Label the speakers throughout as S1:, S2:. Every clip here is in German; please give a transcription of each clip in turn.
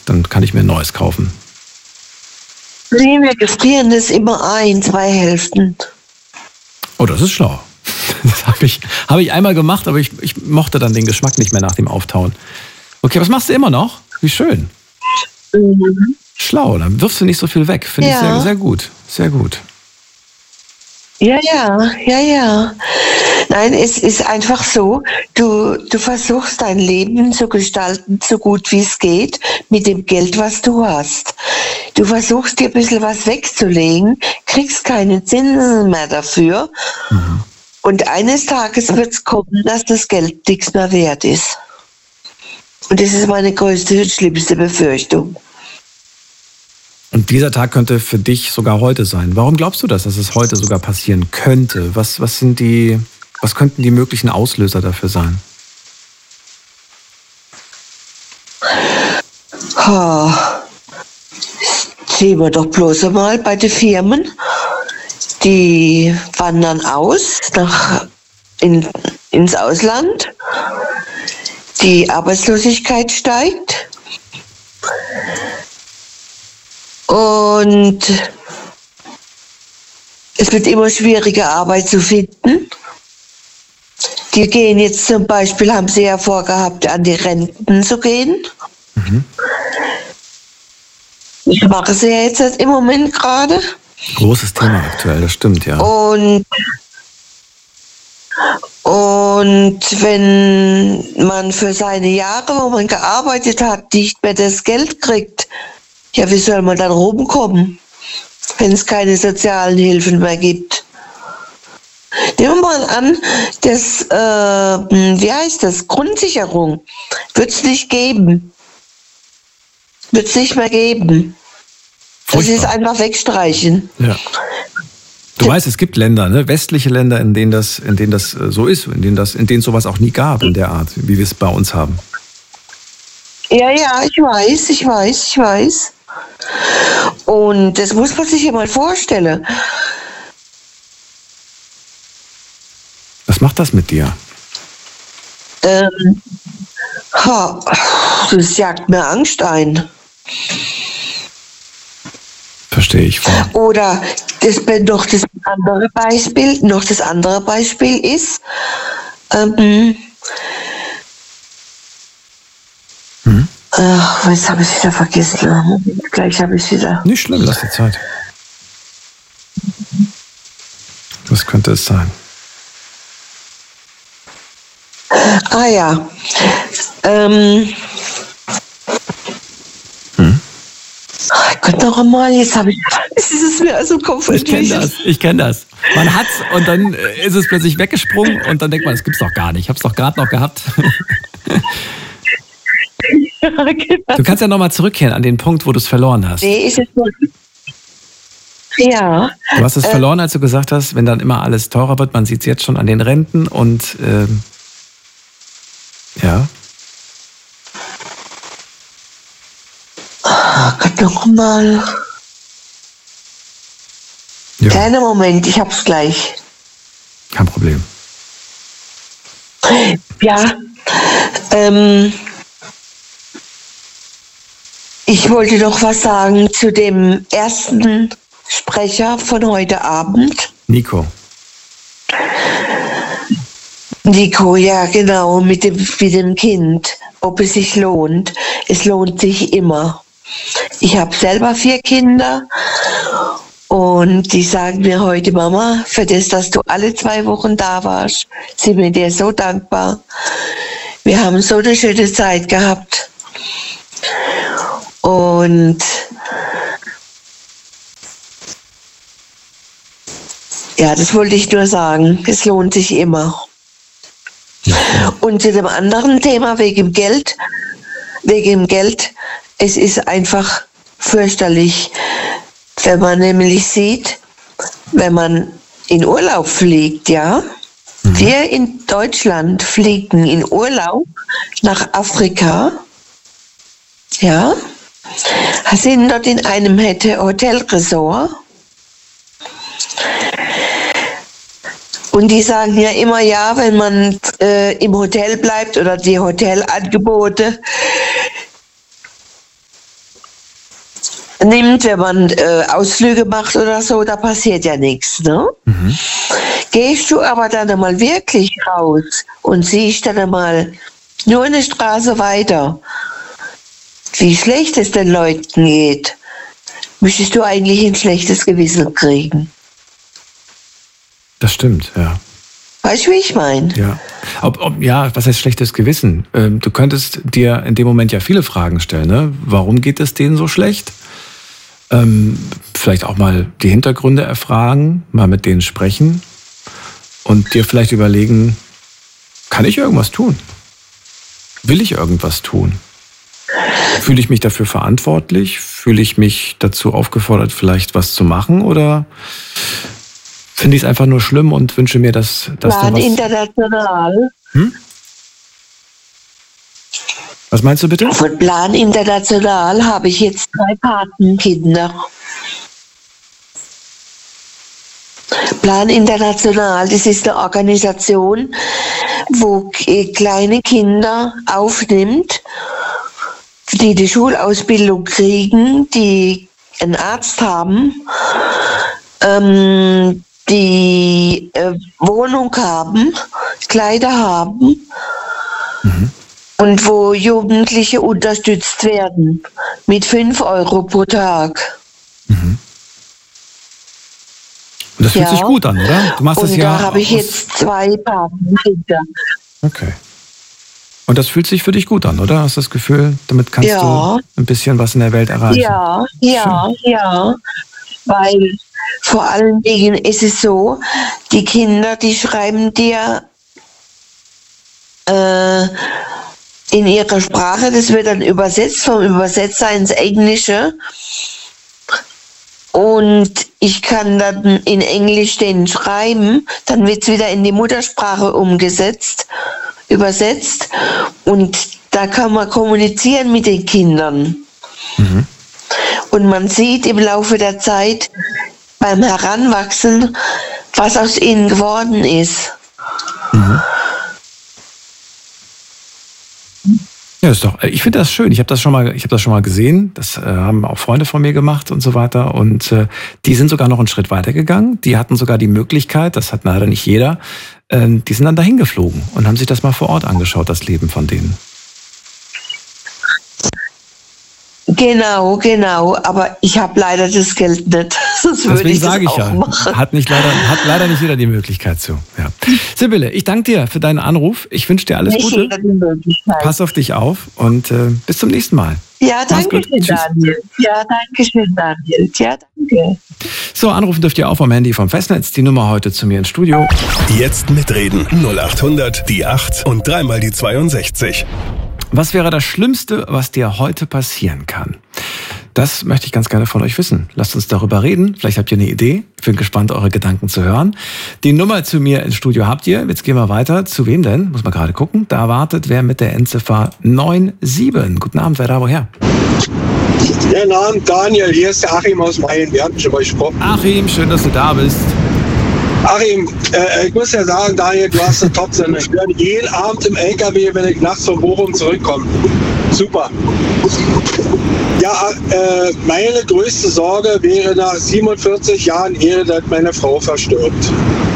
S1: dann kann ich mir ein neues kaufen.
S2: Nee, wir gefrieren das immer ein, 2 Hälften.
S1: Oh, das ist schlau. Das hab ich einmal gemacht, aber ich mochte dann den Geschmack nicht mehr nach dem Auftauen. Okay, was machst du immer noch? Wie schön.
S2: Mhm.
S1: Schlau, dann wirfst du nicht so viel weg. Finde ich sehr, sehr gut. Sehr gut.
S2: Ja. Nein, es ist einfach so, du versuchst dein Leben zu gestalten, so gut wie es geht, mit dem Geld, was du hast. Du versuchst dir ein bisschen was wegzulegen, kriegst keine Zinsen mehr dafür.
S1: Mhm.
S2: Und eines Tages wird es kommen, dass das Geld nichts mehr wert ist. Und das ist meine größte und schlimmste Befürchtung.
S1: Und dieser Tag könnte für dich sogar heute sein. Warum glaubst du das, dass es heute sogar passieren könnte? Was könnten die möglichen Auslöser dafür sein?
S2: Sehen wir doch bloß einmal bei den Firmen. Die wandern aus ins Ausland. Die Arbeitslosigkeit steigt. Und es wird immer schwieriger, Arbeit zu finden. Die gehen jetzt zum Beispiel, haben sie ja vorgehabt, an die Renten zu gehen.
S1: Mhm.
S2: Das machen sie ja jetzt im Moment gerade.
S1: Großes Thema aktuell, das stimmt, ja.
S2: Und wenn man für seine Jahre, wo man gearbeitet hat, nicht mehr das Geld kriegt, ja, wie soll man dann rumkommen, wenn es keine sozialen Hilfen mehr gibt? Nehmen wir mal an, Grundsicherung wird es nicht geben. Wird es nicht mehr geben. Das ist einfach wegstreichen.
S1: Ja. Du weißt, es gibt Länder, ne? Westliche Länder, in denen das so ist, in denen es sowas auch nie gab in der Art, wie wir es bei uns haben.
S2: Ja, ich weiß. Und das muss man sich ja mal vorstellen.
S1: Was macht das mit dir?
S2: Das jagt mir Angst ein.
S1: Verstehe ich voll.
S2: Oder das andere Beispiel ist, jetzt habe ich es wieder vergessen. Moment, gleich habe ich es wieder.
S1: Nicht schlimm, lass die Zeit. Was könnte es sein?
S2: Gott, noch einmal, jetzt ist es mir aus dem Kopf entwichen.
S1: Ich kenne das. Man hat's und dann ist es plötzlich weggesprungen und dann denkt man, das gibt's doch gar nicht. Ich hab's doch gerade noch gehabt.
S2: Ja, genau.
S1: Du kannst ja nochmal zurückkehren an den Punkt, wo du es verloren hast.
S2: Nee, ist es wohl. Ja.
S1: Du hast es verloren, als du gesagt hast, wenn dann immer alles teurer wird, man sieht es jetzt schon an den Renten und ja.
S2: Gott, noch mal.
S1: Ja.
S2: Kleiner Moment, ich hab's gleich.
S1: Kein Problem.
S2: Ja, ich wollte noch was sagen zu dem ersten Sprecher von heute Abend.
S1: Nico,
S2: ja, genau, mit dem Kind, ob es sich lohnt. Es lohnt sich immer. Ich habe selber 4 Kinder und die sagen mir heute, Mama, für das, dass du alle 2 Wochen da warst, sind wir dir so dankbar. Wir haben so eine schöne Zeit gehabt. Und ja, das wollte ich nur sagen. Es lohnt sich immer. Und zu dem anderen Thema wegen dem Geld, es ist einfach fürchterlich, wenn man nämlich sieht, wenn man in Urlaub fliegt, ja. Wir in Deutschland fliegen in Urlaub nach Afrika, ja, sind dort in einem Hotelresort. Und die sagen ja immer, ja, wenn man im Hotel bleibt oder die Hotelangebote, nimmt, wenn man Ausflüge macht oder so, da passiert ja nichts, ne? Gehst du aber dann einmal wirklich raus und siehst dann einmal nur eine Straße weiter, wie schlecht es den Leuten geht, müsstest du eigentlich ein schlechtes Gewissen kriegen.
S1: Das stimmt, ja.
S2: Weißt du, wie ich meine?
S1: Ja. Ja, was heißt schlechtes Gewissen? Du könntest dir in dem Moment ja viele Fragen stellen. Ne? Warum geht es denen so schlecht? Vielleicht auch mal die Hintergründe erfragen, mal mit denen sprechen und dir vielleicht überlegen, kann ich irgendwas tun? Will ich irgendwas tun? Fühle ich mich dafür verantwortlich? Fühle ich mich dazu aufgefordert, vielleicht was zu machen? Oder finde ich es einfach nur schlimm und wünsche mir, dass da was...
S2: International.
S1: Was meinst du bitte?
S2: Von Plan International habe ich jetzt 3 Patenkinder. Plan International, das ist eine Organisation, wo kleine Kinder aufnimmt, die die Schulausbildung kriegen, die einen Arzt haben, die Wohnung haben, Kleider haben und wo Jugendliche unterstützt werden mit 5 Euro pro Tag.
S1: Und das fühlt sich gut an, oder? Du machst
S2: und
S1: das ja.
S2: Da habe ich jetzt 2 Patenkinder.
S1: Okay. Und das fühlt sich für dich gut an, oder? Hast du das Gefühl, damit kannst du ein bisschen was in der Welt erreichen?
S2: Ja. Weil vor allen Dingen ist es so, die Kinder, die schreiben dir in ihrer Sprache, das wird dann übersetzt vom Übersetzer ins Englische. Und ich kann dann in Englisch denen schreiben, dann wird es wieder in die Muttersprache übersetzt. Und da kann man kommunizieren mit den Kindern. Und man sieht im Laufe der Zeit beim Heranwachsen, was aus ihnen geworden ist.
S1: Ja, ist doch. Ich finde das schön. Ich habe das schon mal gesehen. Das haben auch Freunde von mir gemacht und so weiter. Und die sind sogar noch einen Schritt weiter gegangen. Die hatten sogar die Möglichkeit, das hat leider nicht jeder, die sind dann dahin geflogen und haben sich das mal vor Ort angeschaut, das Leben von denen.
S2: Genau. Aber ich habe leider das Geld nicht. Sonst würde ich das auch machen.
S1: Hat leider nicht jeder die Möglichkeit zu. Ja. Sibylle, ich danke dir für deinen Anruf. Ich wünsche dir alles Gute. Pass auf dich auf und bis zum nächsten Mal.
S2: Ja, danke schön, Daniel. Ja, danke.
S1: So, anrufen dürft ihr auch vom Handy vom Festnetz. Die Nummer heute zu mir ins Studio.
S3: Jetzt mitreden. 0800 die 8 und dreimal die 62.
S1: Was wäre das Schlimmste, was dir heute passieren kann? Das möchte ich ganz gerne von euch wissen. Lasst uns darüber reden. Vielleicht habt ihr eine Idee. Ich bin gespannt, eure Gedanken zu hören. Die Nummer zu mir ins Studio habt ihr. Jetzt gehen wir weiter. Zu wem denn? Muss man gerade gucken. Da wartet wer mit der Endziffer 97. Guten Abend, wer da woher?
S4: Guten Abend, Daniel. Hier ist der Achim aus Mayen. Wir hatten schon mal gesprochen.
S1: Achim, schön, dass du da bist.
S4: Achim, ich muss ja sagen, Daniel, du hast eine Top-Sendung. Ich höre jeden Abend im LKW, wenn ich nachts von Bochum zurückkomme. Super. Ja, meine größte Sorge wäre nach 47 Jahren Ehe, dass meine Frau verstirbt.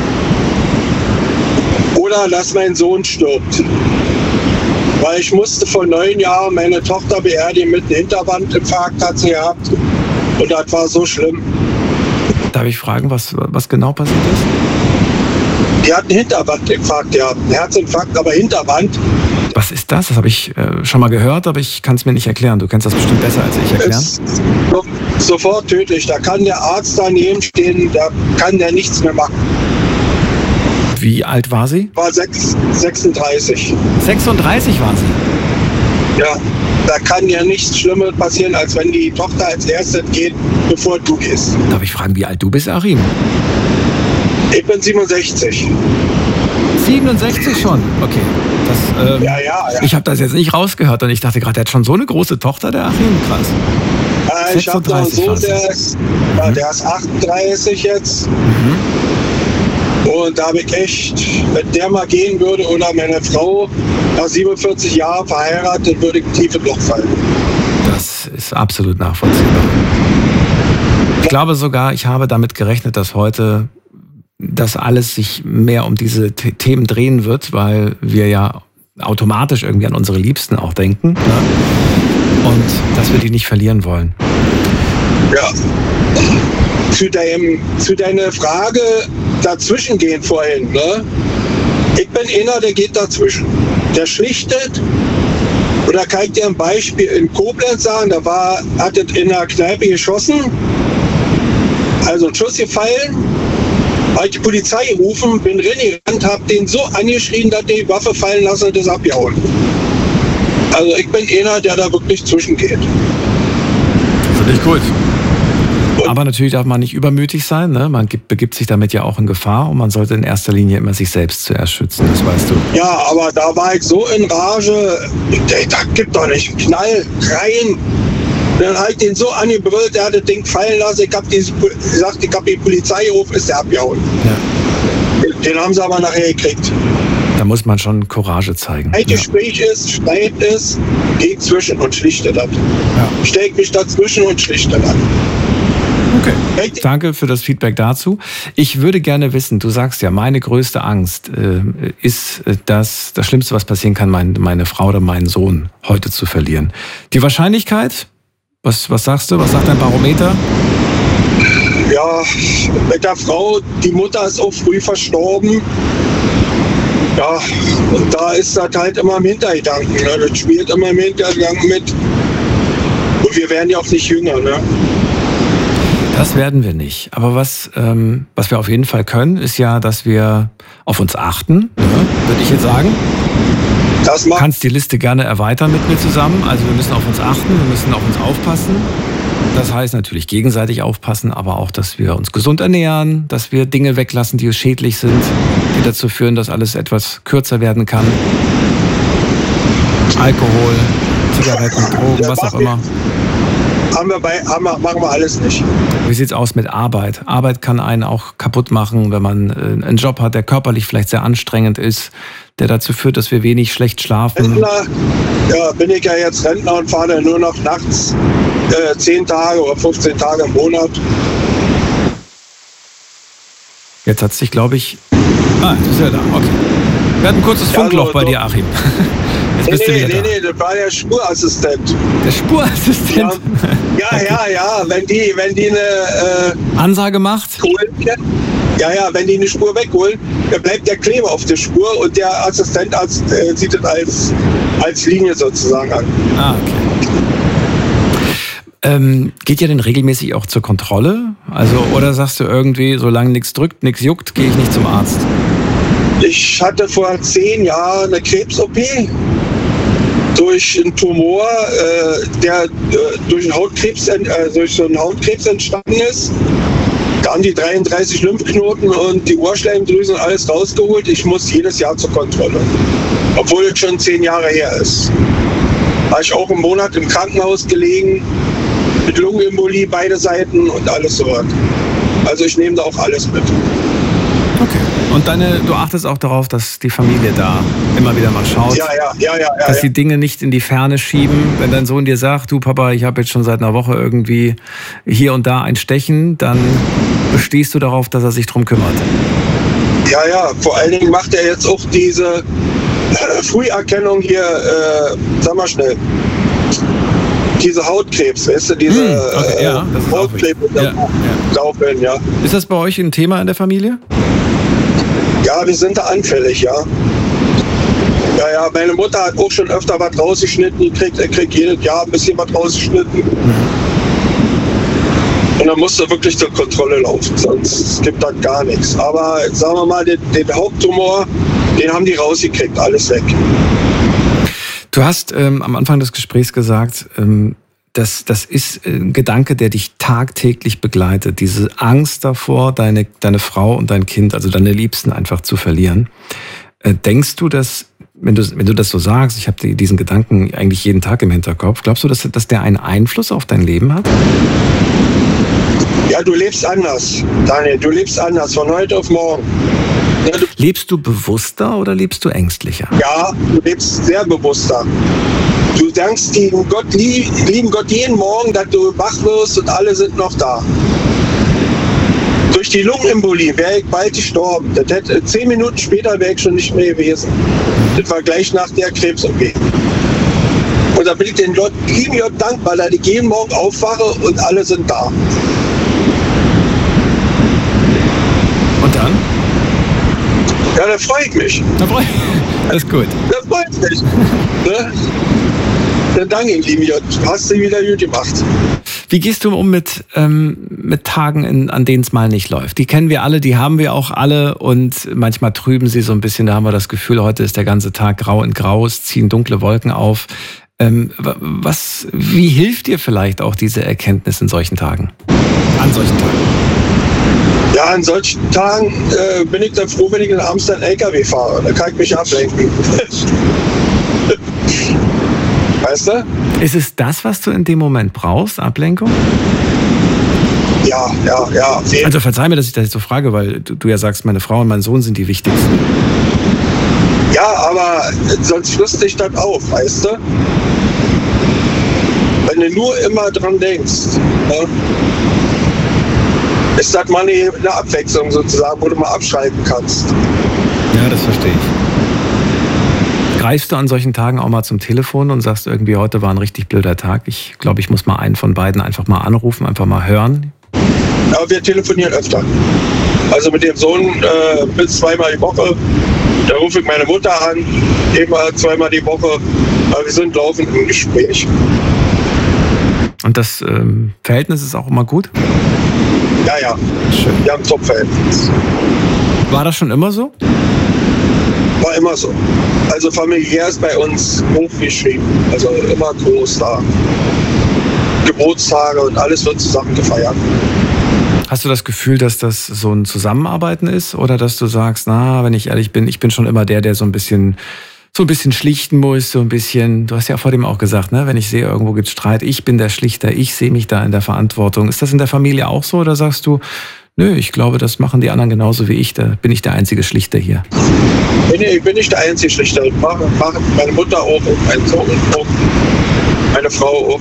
S4: Oder dass mein Sohn stirbt. Weil ich musste vor 9 Jahren meine Tochter beerdigen mit einem Hinterwandinfarkt, hat sie gehabt. Und das war so schlimm.
S1: Darf ich fragen, was genau passiert ist?
S4: Die hat einen Hinterwandinfarkt, ja. Einen Herzinfarkt, aber Hinterwand.
S1: Was ist das? Das habe ich schon mal gehört, aber ich kann es mir nicht erklären. Du kennst das bestimmt besser als ich erklären.
S4: Ist sofort tödlich. Da kann der Arzt daneben stehen, da kann der nichts mehr machen.
S1: Wie alt war sie?
S4: War 36.
S1: 36 war sie?
S4: Ja, da kann ja nichts Schlimmeres passieren, als wenn die Tochter als erstes geht, bevor du gehst.
S1: Darf ich fragen, wie alt du bist, Achim?
S4: Ich bin 67.
S1: 67 schon? Okay.
S4: Ja.
S1: Ich habe das jetzt nicht rausgehört und ich dachte gerade, der hat schon so eine große Tochter, der Achim. Krass.
S4: Ich habe noch einen Sohn, der ist 38 jetzt. Und da habe ich echt, wenn der mal gehen würde oder meine Frau nach 47 Jahren verheiratet, würde ich tief im Loch fallen.
S1: Das ist ist absolut nachvollziehbar. Ich glaube sogar, ich habe damit gerechnet, dass heute das alles sich mehr um diese Themen drehen wird, weil wir ja automatisch irgendwie an unsere Liebsten auch denken, ne? Und dass wir die nicht verlieren wollen.
S4: Ja. Zu deiner Frage dazwischen gehen vorhin, ne? Ich bin einer, der geht dazwischen. Der schlichtet. Oder kann ich dir ein Beispiel in Koblenz sagen, hat es in der Kneipe geschossen, also ein Schuss gefallen, habe ich die Polizei gerufen, bin reingerannt, habe den so angeschrien, dass die Waffe fallen lassen und das abgehauen. Also ich bin einer, der da wirklich zwischengeht.
S1: Finde ich gut. Aber natürlich darf man nicht übermütig sein, ne? Man begibt sich damit ja auch in Gefahr und man sollte in erster Linie immer sich selbst zuerst schützen, das weißt du.
S4: Ja, aber da war ich so in Rage, das gibt doch nicht einen Knall, rein. Dann habe ich den so angebrüllt, der hat das Ding fallen lassen, ich habe die Polizei gerufen, ist der abgehauen. Ja. Den haben sie aber nachher gekriegt.
S1: Da muss man schon Courage zeigen.
S4: Ein Gespräch ist, Streit ist, geh zwischen und schlichte das. Ja. Stell mich dazwischen und schlichte das.
S1: Okay, danke für das Feedback dazu. Ich würde gerne wissen, du sagst ja, meine größte Angst ist, dass das Schlimmste, was passieren kann, meine Frau oder meinen Sohn heute zu verlieren. Die Wahrscheinlichkeit, was sagst du, was sagt dein Barometer?
S4: Ja, mit der Frau, die Mutter ist auch früh verstorben. Ja, und da ist das halt immer im Hintergedanken. Ne? Das spielt immer im Hintergedanken mit. Und wir werden ja auch nicht jünger, ne?
S1: Das werden wir nicht. Aber was wir auf jeden Fall können, ist ja, dass wir auf uns achten, ne? Würde ich jetzt sagen. Du kannst die Liste gerne erweitern mit mir zusammen. Also wir müssen auf uns achten, wir müssen auf uns aufpassen. Das heißt natürlich gegenseitig aufpassen, aber auch, dass wir uns gesund ernähren, dass wir Dinge weglassen, die schädlich sind, die dazu führen, dass alles etwas kürzer werden kann. Alkohol, Zigaretten, Drogen, was auch immer.
S4: Machen wir alles nicht.
S1: Wie sieht's aus mit Arbeit? Arbeit kann einen auch kaputt machen, wenn man einen Job hat, der körperlich vielleicht sehr anstrengend ist, der dazu führt, dass wir wenig schlecht schlafen.
S4: Rentner, ja, bin ich ja jetzt Rentner und fahre dann nur noch nachts 10 Tage oder 15 Tage im Monat.
S1: Jetzt hat es dich, glaube ich... jetzt bist du ja da, okay. Wir hatten ein kurzes Funkloch bei dir, Achim. Jetzt bist du wieder da. Nee, das war der Spurassistent. Der Spurassistent?
S4: Ja, wenn die eine...
S1: Ansage macht?
S4: Wenn die eine Spur wegholen, dann bleibt der Kleber auf der Spur und der Assistent sieht es als Linie sozusagen an.
S1: Okay. Geht ihr denn regelmäßig auch zur Kontrolle? Also, oder sagst du irgendwie, solange nichts drückt, nichts juckt, gehe ich nicht zum Arzt?
S4: Ich hatte vor 10 Jahren eine Krebs-OP durch einen Tumor, der durch so einen Hautkrebs entstanden ist. Da haben die 33 Lymphknoten und die Ohrschleimdrüsen alles rausgeholt. Ich muss jedes Jahr zur Kontrolle, obwohl es schon 10 Jahre her ist. War ich auch einen Monat im Krankenhaus gelegen, mit Lungenembolie beide Seiten und alles so was. Also ich nehme da auch alles mit.
S1: Okay. Und du achtest auch darauf, dass die Familie da immer wieder mal schaut, dass die Dinge nicht in die Ferne schieben. Wenn dein Sohn dir sagt, du Papa, ich habe jetzt schon seit einer Woche irgendwie hier und da ein Stechen, dann bestehst du darauf, dass er sich drum kümmert.
S4: Ja, vor allen Dingen macht er jetzt auch diese Früherkennung hier, sag mal schnell, diese Hautkrebs, weißt du, diese Hautkrebs laufen, ja.
S1: Ist das bei euch ein Thema in der Familie?
S4: Ja, wir sind da anfällig, ja. Ja, meine Mutter hat auch schon öfter was rausgeschnitten gekriegt. Er kriegt jedes Jahr ein bisschen was rausgeschnitten. Und dann musst du wirklich zur Kontrolle laufen, sonst gibt das gar nichts. Aber sagen wir mal, den Haupttumor, den haben die rausgekriegt, alles weg.
S1: Du hast am Anfang des Gesprächs gesagt, das ist ein Gedanke, der dich tagtäglich begleitet. Diese Angst davor, deine Frau und dein Kind, also deine Liebsten einfach zu verlieren. Denkst du, dass, wenn du das so sagst, ich habe diesen Gedanken eigentlich jeden Tag im Hinterkopf, glaubst du, dass der einen Einfluss auf dein Leben hat?
S4: Ja, du lebst anders, Daniel, du lebst anders, von heute auf morgen. Ja,
S1: Lebst du bewusster oder lebst du ängstlicher?
S4: ja, du lebst sehr bewusster. Du dankst lieben Gott jeden Morgen, dass du wach wirst und alle sind noch da. Durch die Lungenembolie wäre ich bald gestorben. 10 Minuten später wäre ich schon nicht mehr gewesen. Das war gleich nach der Krebs-OP. Und da bin ich den lieben Gott dankbar, dass ich jeden Morgen aufwache und alle sind da.
S1: Und dann?
S4: Ja, da freue ich mich.
S1: Das ist gut.
S4: Da freue ich mich. Ne? Dann danke ich, lieben Gott. Hast du wieder gut gemacht.
S1: Wie gehst du um mit Tagen, an denen es mal nicht läuft? Die kennen wir alle, die haben wir auch alle und manchmal trüben sie so ein bisschen. Da haben wir das Gefühl, heute ist der ganze Tag grau in grau, es ziehen dunkle Wolken auf. Wie hilft dir vielleicht auch diese Erkenntnis in solchen Tagen? An solchen Tagen?
S4: Ja, an solchen Tagen bin ich dann froh, wenn ich in abends einen LKW fahre. Da kann ich mich ablenken. Weißt du?
S1: Ist es das, was du in dem Moment brauchst, Ablenkung?
S4: Ja.
S1: Also verzeih mir, dass ich das jetzt so frage, weil du ja sagst, meine Frau und mein Sohn sind die wichtigsten.
S4: Ja, aber sonst frisst dich das auf, weißt du? Wenn du nur immer dran denkst, ne? Ist das mal eine Abwechslung sozusagen, wo du mal abschalten kannst.
S1: Ja, das verstehe ich. Greifst du an solchen Tagen auch mal zum Telefon und sagst irgendwie, heute war ein richtig blöder Tag. Ich glaube, ich muss mal einen von beiden einfach mal anrufen, einfach mal hören.
S4: Ja, wir telefonieren öfter. Also mit dem Sohn bis 2-mal die Woche. Da rufe ich meine Mutter an, immer 2-mal die Woche. Aber wir sind laufend im Gespräch.
S1: Und das Verhältnis ist auch immer gut?
S4: Ja.
S1: Schön.
S4: Wir haben ein Top-Verhältnis.
S1: War das schon immer so?
S4: War immer so. Also familiär ist bei uns hochgeschrieben. Also immer groß da. Geburtstage und alles wird zusammen gefeiert.
S1: Hast du das Gefühl, dass das so ein Zusammenarbeiten ist? Oder dass du sagst, wenn ich ehrlich bin, ich bin schon immer der so ein bisschen schlichten muss, so ein bisschen, du hast ja vor dem auch gesagt, ne, wenn ich sehe, irgendwo gibt es Streit, ich bin der Schlichter, ich sehe mich da in der Verantwortung. Ist das in der Familie auch so oder sagst du, nö, ich glaube, das machen die anderen genauso wie ich, da bin ich der einzige Schlichter hier?
S4: Ich bin nicht der einzige Schlichter. Machen meine Mutter auch und mein Sohn auch, meine Frau auch.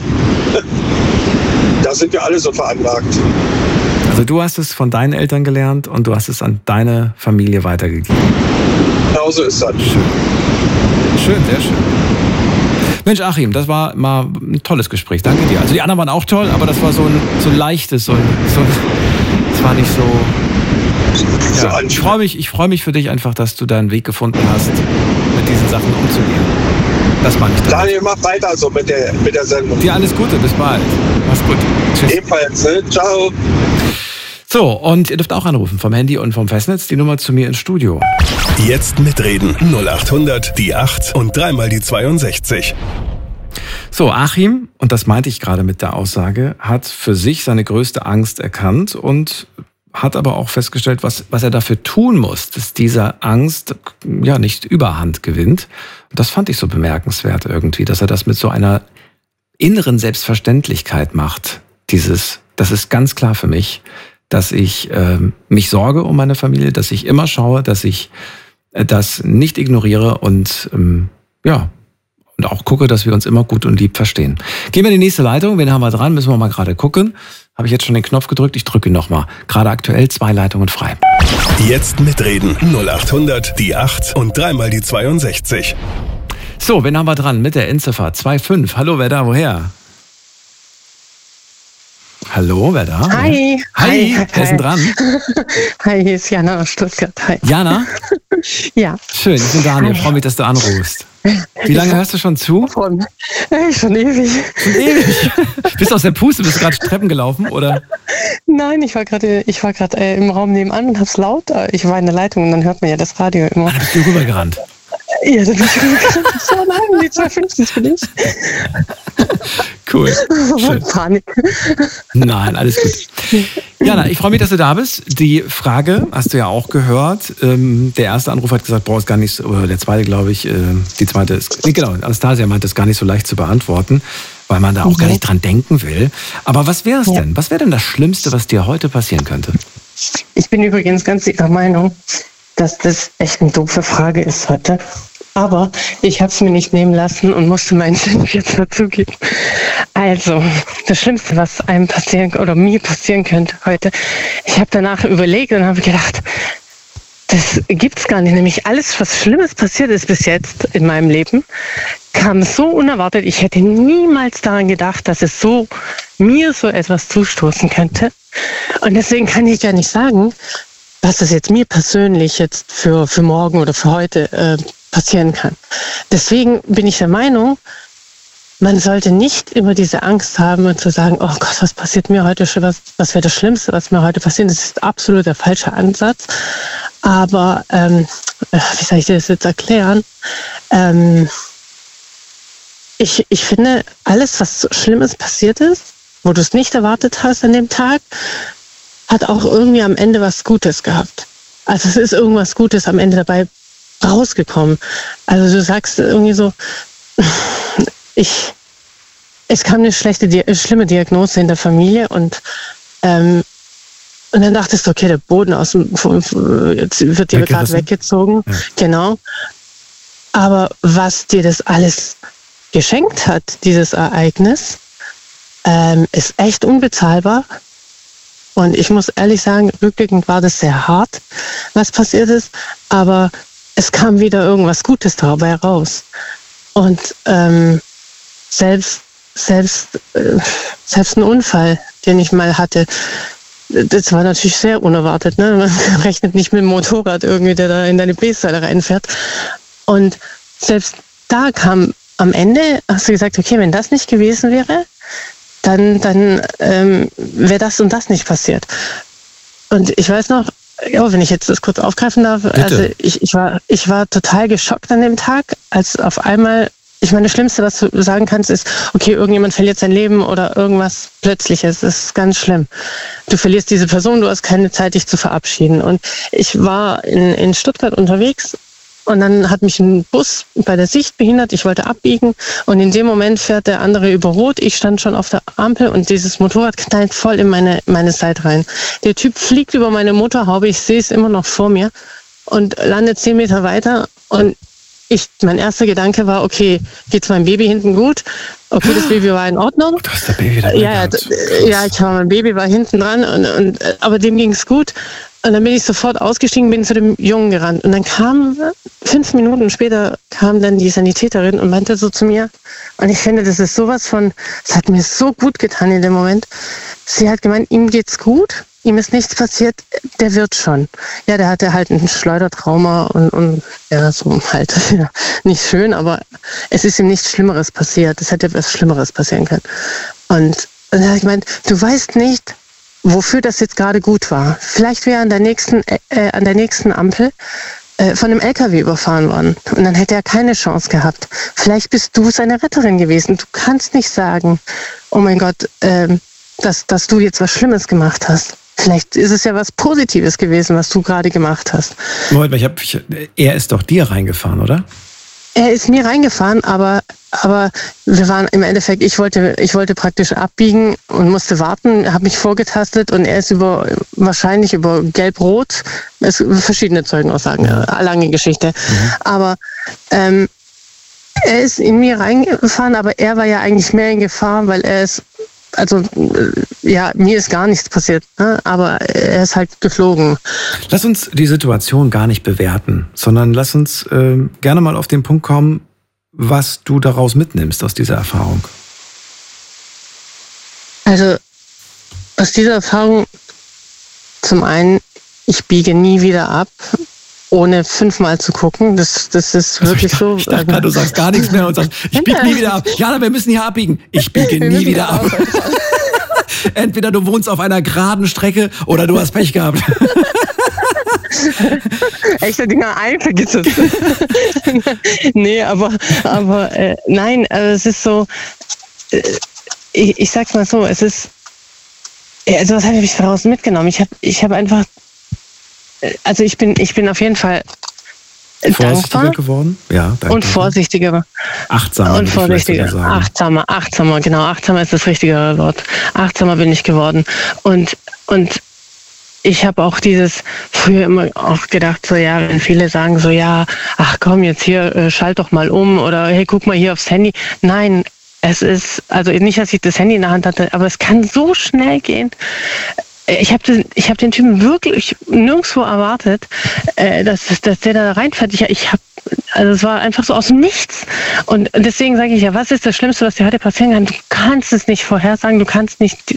S4: Da sind wir alle so veranlagt.
S1: Also du hast es von deinen Eltern gelernt und du hast es an deine Familie weitergegeben.
S4: Genau so ist das.
S1: Schön, sehr schön. Mensch, Achim, das war mal ein tolles Gespräch. Danke dir. Also die anderen waren auch toll, aber das war so ein leichtes, das war nicht so. Ja, ich freue mich für dich einfach, dass du deinen Weg gefunden hast, mit diesen Sachen umzugehen. Das mag ich dann.
S4: Daniel, mach weiter so mit der Sendung.
S1: Dir alles Gute, bis bald. Mach's gut. Tschüss.
S4: Ebenfalls, ne? Ciao.
S1: So, und ihr dürft auch anrufen vom Handy und vom Festnetz, die Nummer zu mir ins Studio.
S3: Jetzt mitreden. 0800 die 8 und 3 die 62.
S1: So, Achim, und das meinte ich gerade mit der Aussage, hat für sich seine größte Angst erkannt und hat aber auch festgestellt, was er dafür tun muss, dass diese Angst ja nicht Überhand gewinnt. Und das fand ich so bemerkenswert irgendwie, dass er das mit so einer inneren Selbstverständlichkeit macht. Das ist ganz klar für mich, dass ich mich sorge um meine Familie, dass ich immer schaue, dass ich das nicht ignoriere und und auch gucke, dass wir uns immer gut und lieb verstehen. Gehen wir in die nächste Leitung. Wen haben wir dran? Müssen wir mal gerade gucken. Habe ich jetzt schon den Knopf gedrückt? Ich drücke ihn nochmal. Gerade aktuell 2 Leitungen frei.
S3: Jetzt mitreden. 0800 die 8 und 3 die 62.
S1: So, wen haben wir dran? Mit der Endziffer 25. Hallo, wer da? Woher? Hallo, wer da?
S5: Hi.
S1: Hi. Wer ist denn dran?
S5: Hi, hier ist Jana aus Stuttgart. Hi.
S1: Jana?
S5: Ja.
S1: Schön, ich bin Daniel. Ich freue mich, dass du anrufst. Wie lange hörst du schon zu?
S5: Schon ewig.
S1: Schon ewig? Bist du aus der Puste? Bist du gerade Treppen gelaufen, oder?
S5: Nein, ich war gerade im Raum nebenan und hab's laut. Ich war in der Leitung und dann hört man ja das Radio immer.
S1: Da bist du rübergerannt.
S5: Ja, dann bin ich rübergerannt. So lange, die 250 bin ich.
S1: Cool. Schön.
S5: Panik.
S1: Nein, alles gut. Jana, ich freue mich, dass du da bist. Die Frage hast du ja auch gehört. Der erste Anruf hat gesagt, ist gar nicht so, oder der zweite, glaube ich, die zweite ist, genau, Anastasia meint, das ist gar nicht so leicht zu beantworten, weil man da auch gar nicht dran denken will. Aber was wäre es denn? Was wäre denn das Schlimmste, was dir heute passieren könnte?
S5: Ich bin übrigens ganz Ihrer Meinung, dass das echt eine doofe Frage ist heute. Aber ich habe es mir nicht nehmen lassen und musste meinen Senf jetzt dazugeben. Also, das Schlimmste, was einem passieren oder mir passieren könnte heute, ich habe danach überlegt und habe gedacht, das gibt's gar nicht. Nämlich alles, was Schlimmes passiert ist bis jetzt in meinem Leben, kam so unerwartet. Ich hätte niemals daran gedacht, dass es mir so etwas zustoßen könnte. Und deswegen kann ich gar nicht sagen, was das jetzt mir persönlich jetzt für morgen oder für heute passieren kann. Deswegen bin ich der Meinung, man sollte nicht immer diese Angst haben und zu sagen, oh Gott, was passiert mir heute, was wäre das Schlimmste, was mir heute passiert. Das ist absolut der falsche Ansatz. Aber, wie soll ich dir das jetzt erklären? Ich finde, alles, was Schlimmes passiert ist, wo du es nicht erwartet hast an dem Tag, hat auch irgendwie am Ende was Gutes gehabt. Also es ist irgendwas Gutes am Ende dabei rausgekommen. Also du sagst irgendwie so, es kam eine schlimme Diagnose in der Familie und dann dachtest du, okay, der Boden jetzt wird dir gerade weggezogen. Ja. Genau. Aber was dir das alles geschenkt hat, dieses Ereignis, ist echt unbezahlbar. Und ich muss ehrlich sagen, rückblickend war das sehr hart, was passiert ist, aber es kam wieder irgendwas Gutes dabei raus. Und selbst ein Unfall, den ich mal hatte, das war natürlich sehr unerwartet. Ne? Man rechnet nicht mit dem Motorrad irgendwie, der da in deine B-Säule reinfährt. Und selbst da kam am Ende, hast du gesagt, okay, wenn das nicht gewesen wäre, dann wäre das und das nicht passiert. Und ich weiß noch, wenn ich jetzt das kurz aufgreifen darf, bitte. Also ich war total geschockt an dem Tag, als auf einmal, ich meine, das Schlimmste, was du sagen kannst, ist, okay, irgendjemand verliert sein Leben oder irgendwas Plötzliches. Das ist ganz schlimm. Du verlierst diese Person, du hast keine Zeit, dich zu verabschieden. Und ich war in Stuttgart unterwegs und dann hat mich ein Bus bei der Sicht behindert. Ich wollte abbiegen und in dem Moment fährt der andere über Rot. Ich stand schon auf der Ampel und dieses Motorrad knallt voll in meine Seite rein. Der Typ fliegt über meine Motorhaube, ich sehe es immer noch vor mir und landet 10 Meter weiter und mein erster Gedanke war, okay, geht's meinem Baby hinten gut? Okay, das Baby war in Ordnung.
S1: Du hast das Baby dabei gehabt.
S5: Mein Baby war hinten dran, aber dem ging's gut. Und dann bin ich sofort ausgestiegen, bin zu dem Jungen gerannt. Und dann 5 Minuten später kam dann die Sanitäterin und meinte so zu mir, und ich finde, das ist sowas von, es hat mir so gut getan in dem Moment. Sie hat gemeint, ihm geht's gut. Ihm ist nichts passiert, der wird schon. Ja, der hatte halt ein Schleudertrauma und ja, so halt, ja, nicht schön, aber es ist ihm nichts Schlimmeres passiert. Es hätte etwas Schlimmeres passieren können. Und dann habe ich gemeint, du weißt nicht, wofür das jetzt gerade gut war. Vielleicht wäre an der nächsten Ampel von einem LKW überfahren worden. Und dann hätte er keine Chance gehabt. Vielleicht bist du seine Retterin gewesen. Du kannst nicht sagen, oh mein Gott, dass du jetzt was Schlimmes gemacht hast. Vielleicht ist es ja was Positives gewesen, was du gerade gemacht hast.
S1: Moment mal, er ist doch dir reingefahren, oder?
S5: Er ist mir reingefahren, aber wir waren im Endeffekt, ich wollte praktisch abbiegen und musste warten, habe mich vorgetastet und er ist wahrscheinlich über Gelb-Rot, es verschiedene Zeugenaussagen, lange Geschichte. Mhm. Aber er ist in mir reingefahren, aber er war ja eigentlich mehr in Gefahr, weil er ist, also ja, mir ist gar nichts passiert, ne? Aber er ist halt geflogen.
S1: Lass uns die Situation gar nicht bewerten, sondern lass uns gerne mal auf den Punkt kommen, was du daraus mitnimmst aus dieser Erfahrung.
S5: Also aus dieser Erfahrung, zum einen, ich biege nie wieder ab, ohne 5-mal zu gucken. Das ist wirklich so.
S1: Ich dachte gerade, du sagst gar nichts mehr und sagst, ich biege nie wieder ab. Ja, wir müssen hier abbiegen. Ich biege nie wieder ab. Entweder du wohnst auf einer geraden Strecke oder du hast Pech gehabt.
S5: Echte Dinger einvergisst. Nee, aber nein, es ist so, ich sag's mal so, es ist, also was habe ich daraus mitgenommen? Ich habe einfach, also ich bin auf jeden Fall
S1: vorsichtiger geworden? Ja, danke.
S5: Und vorsichtiger.
S1: Achtsamer.
S5: Und vorsichtiger. Achtsamer, genau. Achtsamer ist das richtige Wort. Achtsamer bin ich geworden. Und ich habe auch früher immer auch gedacht, so ja, wenn viele sagen so, ja, ach komm, jetzt hier, schalt doch mal um oder hey, guck mal hier aufs Handy. Nein, es ist, also nicht, dass ich das Handy in der Hand hatte, aber es kann so schnell gehen. Ich hab den Typen wirklich nirgendwo erwartet, dass der da reinfährt. Also es war einfach so aus dem Nichts. Und deswegen sage ich ja, was ist das Schlimmste, was dir heute passieren kann? Du kannst es nicht vorhersagen, das kannst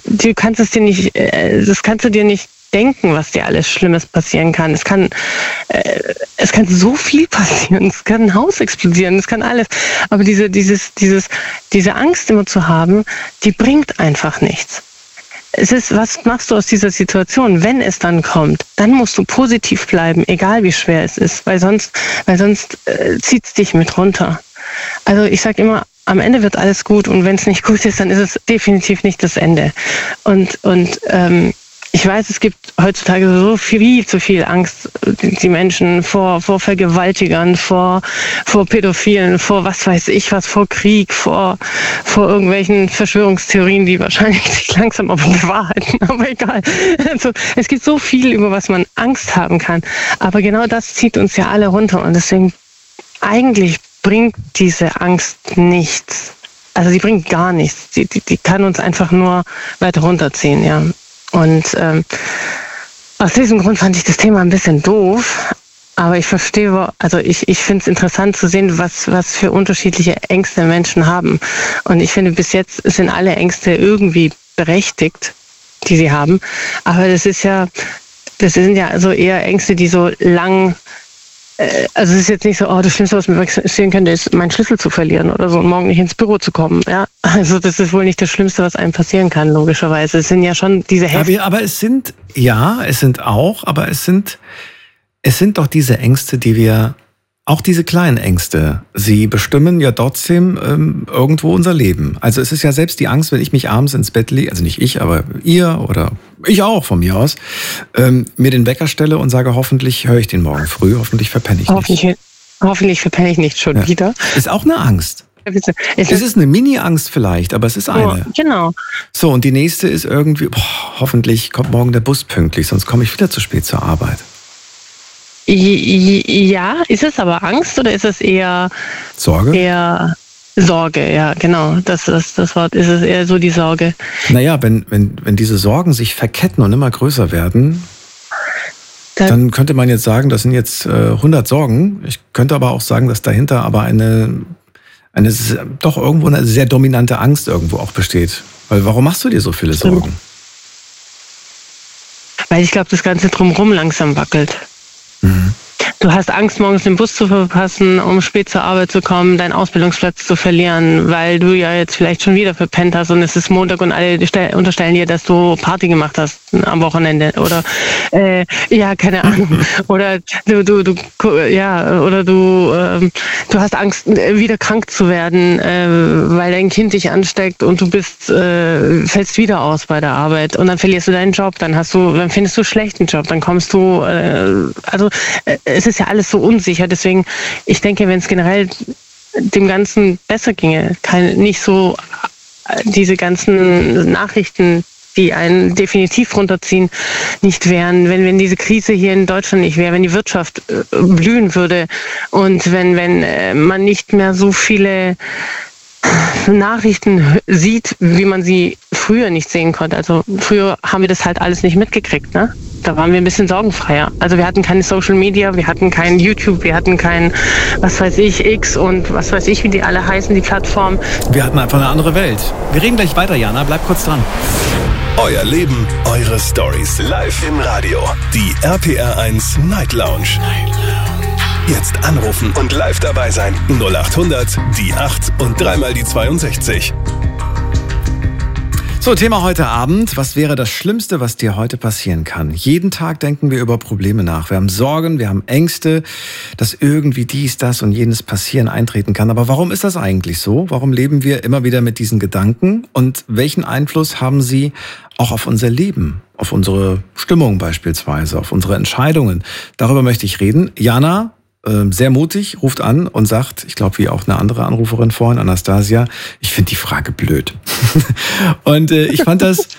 S5: du dir nicht denken, was dir alles Schlimmes passieren kann. Es kann so viel passieren. Es kann ein Haus explodieren, es kann alles. Aber diese Angst immer zu haben, die bringt einfach nichts. Es ist, was machst du aus dieser Situation? Wenn es dann kommt, dann musst du positiv bleiben, egal wie schwer es ist, weil sonst zieht es dich mit runter. Also ich sage immer, am Ende wird alles gut und wenn es nicht gut ist, dann ist es definitiv nicht das Ende. Und ich weiß, es gibt heutzutage so viel zu viel Angst, die Menschen vor Vergewaltigern, vor Pädophilen, vor was weiß ich was, vor Krieg, vor irgendwelchen Verschwörungstheorien, die wahrscheinlich sich langsam aber bewahrheiten, aber egal. Also, es gibt so viel, über was man Angst haben kann, aber genau das zieht uns ja alle runter und deswegen eigentlich bringt diese Angst nichts. Also die bringt gar nichts. Die kann uns einfach nur weiter runterziehen, ja. Und aus diesem Grund fand ich das Thema ein bisschen doof, aber ich verstehe, also ich finde es interessant zu sehen, was für unterschiedliche Ängste Menschen haben. Und ich finde, bis jetzt sind alle Ängste irgendwie berechtigt, die sie haben. Aber das sind ja also eher Ängste, die so lang, also es ist jetzt nicht so, das Schlimmste, was mir passieren könnte, ist, meinen Schlüssel zu verlieren oder so und morgen nicht ins Büro zu kommen. Ja, also das ist wohl nicht das Schlimmste, was einem passieren kann, logischerweise. Es sind ja schon diese
S1: aber es sind doch diese Ängste, die wir, auch diese kleinen Ängste, sie bestimmen ja trotzdem irgendwo unser Leben. Also es ist ja selbst die Angst, wenn ich mich abends ins Bett lege, also nicht ich, aber ihr oder ich auch von mir aus, mir den Wecker stelle und sage, hoffentlich höre ich den morgen früh, hoffentlich verpenne ich nicht.
S5: Hoffentlich verpenne ich nicht schon wieder.
S1: Ist auch eine Angst. Es ist eine Mini-Angst vielleicht, aber es ist eine.
S5: Genau.
S1: So, und die nächste ist irgendwie, hoffentlich kommt morgen der Bus pünktlich, sonst komme ich wieder zu spät zur Arbeit.
S5: Ja, ist es aber Angst oder ist es eher
S1: Sorge?
S5: Eher Sorge, ja, genau. Das Wort, ist es eher so die Sorge.
S1: Naja, wenn diese Sorgen sich verketten und immer größer werden, dann könnte man jetzt sagen, das sind jetzt 100 Sorgen. Ich könnte aber auch sagen, dass dahinter aber eine doch irgendwo eine sehr dominante Angst irgendwo auch besteht. Weil warum machst du dir so viele Sorgen?
S5: Weil ich glaube, das Ganze drumherum langsam wackelt. Mhm. Du hast Angst, morgens den Bus zu verpassen, um spät zur Arbeit zu kommen, deinen Ausbildungsplatz zu verlieren, weil du ja jetzt vielleicht schon wieder verpennt hast und es ist Montag und alle unterstellen dir, dass du Party gemacht hast am Wochenende oder ja, keine Ahnung. Oder du hast Angst, wieder krank zu werden, weil dein Kind dich ansteckt und du fällst wieder aus bei der Arbeit und dann verlierst du deinen Job, dann findest du einen schlechten Job, dann kommst du, es ist ja alles so unsicher, deswegen, ich denke, wenn es generell dem Ganzen besser ginge, nicht so diese ganzen Nachrichten, die einen definitiv runterziehen, nicht wären, wenn diese Krise hier in Deutschland nicht wäre, wenn die Wirtschaft blühen würde und wenn man nicht mehr so viele Nachrichten sieht, wie man sie früher nicht sehen konnte. Also früher haben wir das halt alles nicht mitgekriegt, ne? Da waren wir ein bisschen sorgenfreier. Also wir hatten keine Social Media, wir hatten kein YouTube, wir hatten kein, was weiß ich, X und was weiß ich, wie die alle heißen, die Plattformen.
S1: Wir hatten einfach eine andere Welt. Wir reden gleich weiter, Jana, bleib kurz dran.
S3: Euer Leben, eure Stories. Live im Radio. Die RPR1 Night Lounge. Jetzt anrufen und live dabei sein. 0800 die 8 und dreimal die 62.
S1: So, Thema heute Abend. Was wäre das Schlimmste, was dir heute passieren kann? Jeden Tag denken wir über Probleme nach. Wir haben Sorgen, wir haben Ängste, dass irgendwie dies, das und jenes passieren, eintreten kann. Aber warum ist das eigentlich so? Warum leben wir immer wieder mit diesen Gedanken? Und welchen Einfluss haben sie auch auf unser Leben? Auf unsere Stimmung beispielsweise, auf unsere Entscheidungen? Darüber möchte ich reden. Jana, sehr mutig, ruft an und sagt, ich glaube, wie auch eine andere Anruferin vorhin, Anastasia, ich finde die Frage blöd. Und ich fand das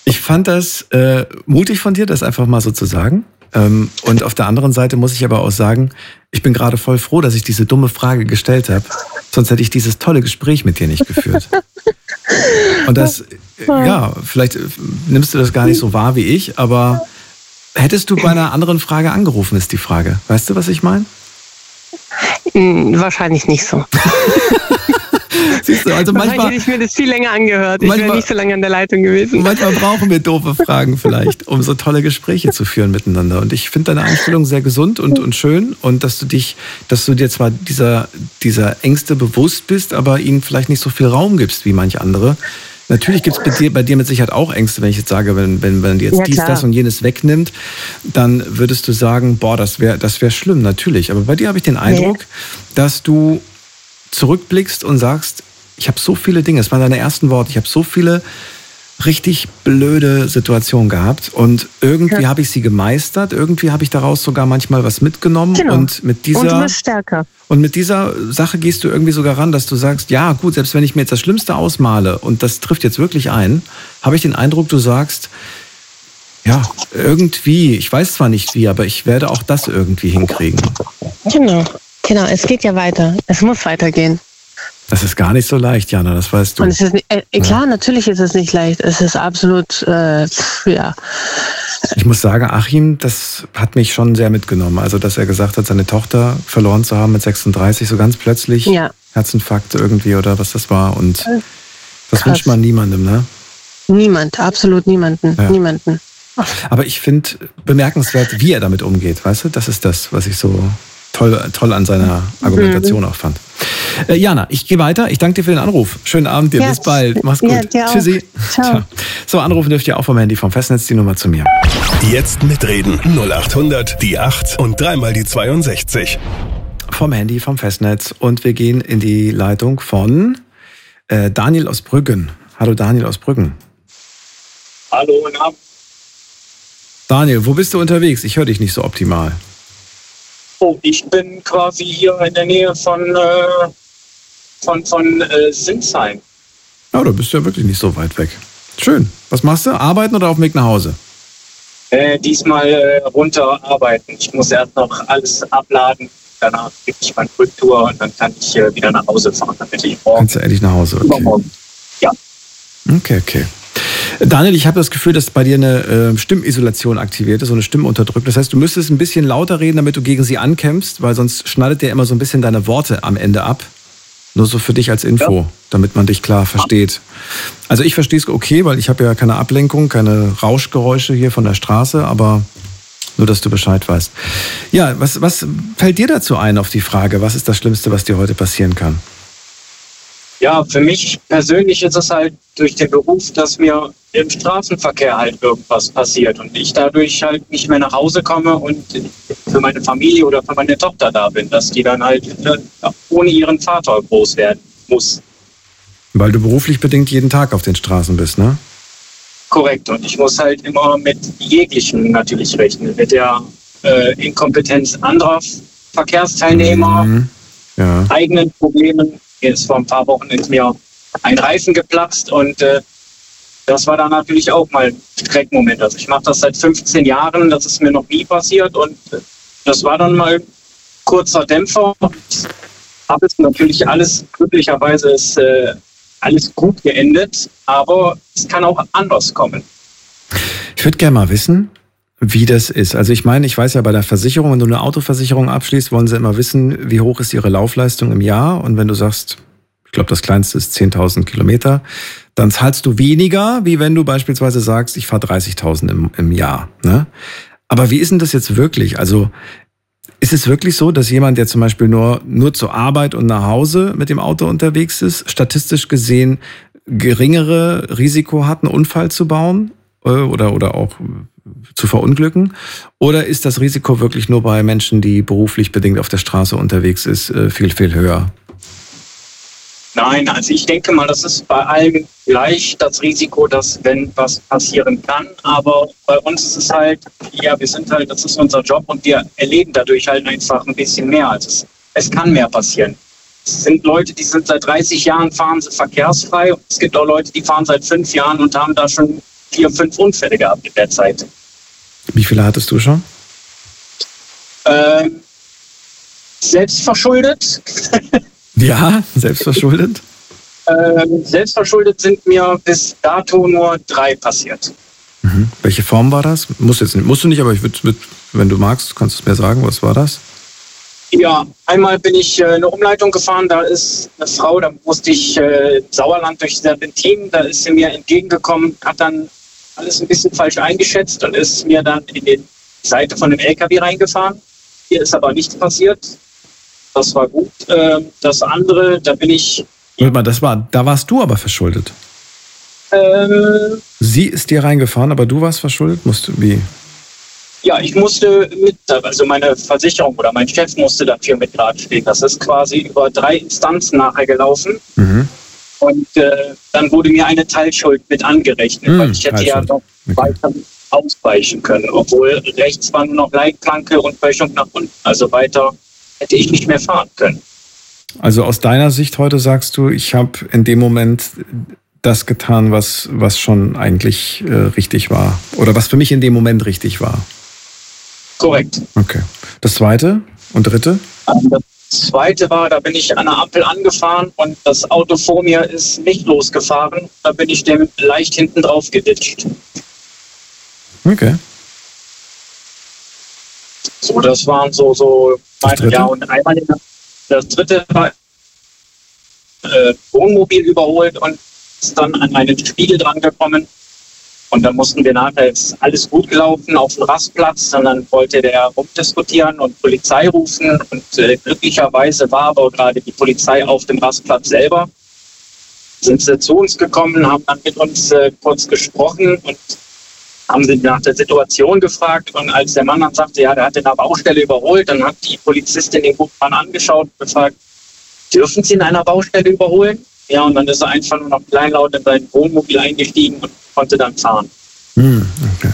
S1: Ich fand das mutig von dir, das einfach mal so zu sagen. Und auf der anderen Seite muss ich aber auch sagen, ich bin gerade voll froh, dass ich diese dumme Frage gestellt habe. Sonst hätte ich dieses tolle Gespräch mit dir nicht geführt. Und das, ja, vielleicht nimmst du das gar nicht so wahr wie ich, aber hättest du bei einer anderen Frage angerufen, ist die Frage. Weißt du, was ich meine?
S5: Wahrscheinlich nicht so.
S1: Siehst du, also manchmal
S5: hätte ich mir das viel länger angehört. Ich wäre nicht so lange an der Leitung gewesen.
S1: Manchmal brauchen wir doofe Fragen vielleicht, um so tolle Gespräche zu führen miteinander. Und ich finde deine Einstellung sehr gesund und schön und dass du dir zwar dieser Ängste bewusst bist, aber ihnen vielleicht nicht so viel Raum gibst wie manche andere. Natürlich gibt es bei dir mit Sicherheit auch Ängste, wenn ich jetzt sage, wenn dir jetzt das und jenes wegnimmt, dann würdest du sagen, boah, das wär schlimm, natürlich. Aber bei dir habe ich den Eindruck, dass du zurückblickst und sagst, ich habe so viele Dinge, das waren deine ersten Worte, ich habe so viele richtig blöde Situationen gehabt und irgendwie habe ich sie gemeistert, irgendwie habe ich daraus sogar manchmal was mitgenommen und du bist stärker. Und mit dieser Sache gehst du irgendwie sogar ran, dass du sagst, ja gut, selbst wenn ich mir jetzt das Schlimmste ausmale und das trifft jetzt wirklich ein, habe ich den Eindruck, du sagst, ja, irgendwie, ich weiß zwar nicht wie, aber ich werde auch das irgendwie hinkriegen.
S5: Genau, es geht ja weiter, es muss weitergehen.
S1: Das ist gar nicht so leicht, Jana, das weißt du.
S5: Und es ist klar, natürlich ist es nicht leicht. Es ist absolut,
S1: Ich muss sagen, Achim, das hat mich schon sehr mitgenommen. Also, dass er gesagt hat, seine Tochter verloren zu haben mit 36, so ganz plötzlich. Ja. Herzinfarkt irgendwie oder was das war. Und das wünscht man niemandem, ne?
S5: Niemand, absolut niemanden. Ja. Niemanden.
S1: Aber ich finde bemerkenswert, wie er damit umgeht, weißt du? Das ist das, was ich so toll an seiner Argumentation auch fand. Jana, ich gehe weiter. Ich danke dir für den Anruf. Schönen Abend dir. Bis bald. Mach's gut. Ja, tschüssi. Ciao. So, anrufen dürft ihr auch vom Handy, vom Festnetz, die Nummer zu mir.
S3: Jetzt mitreden. 0800 die 8 und dreimal die 62.
S1: Vom Handy, vom Festnetz. Und wir gehen in die Leitung von Daniel aus Brüggen. Hallo Daniel aus Brüggen.
S6: Hallo, guten Abend.
S1: Daniel, wo bist du unterwegs? Ich höre dich nicht so optimal.
S6: Oh, ich bin quasi hier in der Nähe von Sinsheim.
S1: Ja, da bist du ja wirklich nicht so weit weg. Schön. Was machst du? Arbeiten oder auf dem Weg nach Hause?
S6: Diesmal runter arbeiten. Ich muss erst noch alles abladen. Danach kriege ich meine Rücktour und dann kann ich wieder nach Hause fahren. Damit ich morgen.
S1: Kannst du endlich nach Hause? Okay.
S6: Übermorgen. Ja.
S1: Okay. Daniel, ich habe das Gefühl, dass bei dir eine Stimmisolation aktiviert ist, so eine Stimmunterdrückung. Das heißt, du müsstest ein bisschen lauter reden, damit du gegen sie ankämpfst, weil sonst schneidet der immer so ein bisschen deine Worte am Ende ab. Nur so für dich als Info, damit man dich klar versteht. Also ich verstehe es okay, weil ich habe ja keine Ablenkung, keine Rauschgeräusche hier von der Straße, aber nur, dass du Bescheid weißt. Ja, was fällt dir dazu ein auf die Frage, was ist das Schlimmste, was dir heute passieren kann?
S6: Ja, für mich persönlich ist es halt durch den Beruf, dass mir im Straßenverkehr halt irgendwas passiert und ich dadurch halt nicht mehr nach Hause komme und für meine Familie oder für meine Tochter da bin, dass die dann halt ohne ihren Vater groß werden muss.
S1: Weil du beruflich bedingt jeden Tag auf den Straßen bist, ne?
S6: Korrekt, und ich muss halt immer mit jeglichen natürlich rechnen, mit der Inkompetenz anderer Verkehrsteilnehmer, eigenen Problemen. Hier ist vor ein paar Wochen in mir ein Reifen geplatzt und das war dann natürlich auch mal ein Schreckmoment. Also ich mache das seit 15 Jahren, das ist mir noch nie passiert und das war dann mal ein kurzer Dämpfer. Ich habe es natürlich alles, glücklicherweise ist alles gut geendet, aber es kann auch anders kommen.
S1: Ich würde gerne mal wissen, wie das ist. Also ich meine, ich weiß ja bei der Versicherung, wenn du eine Autoversicherung abschließt, wollen sie immer wissen, wie hoch ist ihre Laufleistung im Jahr. Und wenn du sagst, ich glaube, das kleinste ist 10.000 Kilometer, dann zahlst du weniger, wie wenn du beispielsweise sagst, ich fahre 30.000 im Jahr. Ne? Aber wie ist denn das jetzt wirklich? Also ist es wirklich so, dass jemand, der zum Beispiel nur zur Arbeit und nach Hause mit dem Auto unterwegs ist, statistisch gesehen geringere Risiko hat, einen Unfall zu bauen oder auch zu verunglücken? Oder ist das Risiko wirklich nur bei Menschen, die beruflich bedingt auf der Straße unterwegs ist, viel, viel höher?
S6: Nein, also ich denke mal, das ist bei allen gleich das Risiko, dass wenn was passieren kann. Aber bei uns ist es halt, ja, wir sind halt, das ist unser Job und wir erleben dadurch halt einfach ein bisschen mehr. Also es kann mehr passieren. Es sind Leute, die sind seit 30 Jahren, fahren sie verkehrsfrei. Es gibt auch Leute, die fahren seit 5 Jahren und haben da schon 4, 5 Unfälle gehabt in der Zeit.
S1: Wie viele hattest du schon?
S6: Selbstverschuldet.
S1: Ja, selbstverschuldet?
S6: Selbstverschuldet sind mir bis dato nur 3 passiert.
S1: Mhm. Welche Form war das? Musst du nicht, aber ich würde, wenn du magst, kannst du es mir sagen, was war das?
S6: Ja, einmal bin ich eine Umleitung gefahren, da ist eine Frau, da musste ich Sauerland durch Serpentin, da ist sie mir entgegengekommen, hat dann alles ein bisschen falsch eingeschätzt und ist mir dann in die Seite von dem LKW reingefahren. Hier ist aber nichts passiert. Das war gut. Das andere, da bin ich...
S1: Da warst du aber verschuldet. Sie ist dir reingefahren, aber du warst verschuldet? Wie?
S6: Ja, ich musste also meine Versicherung oder mein Chef musste dafür mit Rat stehen. Das ist quasi über 3 Instanzen nachher gelaufen. Mhm. Und dann wurde mir eine Teilschuld mit angerechnet, weil ich hätte ja noch weiter ausweichen können. Obwohl rechts war nur noch Leitplanke und Böschung nach unten. Also weiter hätte ich nicht mehr fahren können.
S1: Also aus deiner Sicht heute sagst du, ich habe in dem Moment das getan, was schon eigentlich richtig war. Oder was für mich in dem Moment richtig war.
S6: Korrekt.
S1: Okay. Das zweite und dritte?
S6: Das zweite war, da bin ich an der Ampel angefahren und das Auto vor mir ist nicht losgefahren. Da bin ich dem leicht hinten drauf geditscht.
S1: Okay.
S6: So, das waren so meine, ja, und einmal das dritte war Wohnmobil überholt und ist dann an einen Spiegel dran gekommen. Und dann mussten wir nachher, ist alles gut gelaufen auf dem Rastplatz, und dann wollte der rumdiskutieren und Polizei rufen. Und glücklicherweise war aber gerade die Polizei auf dem Rastplatz selber. Sind sie zu uns gekommen, haben dann mit uns kurz gesprochen und haben sie nach der Situation gefragt. Und als der Mann dann sagte, ja, der hat in der Baustelle überholt, dann hat die Polizistin den Mann angeschaut und gefragt, dürfen Sie in einer Baustelle überholen? Ja, und dann ist er einfach nur noch kleinlaut in sein Wohnmobil eingestiegen und konnte dann fahren.
S1: Okay.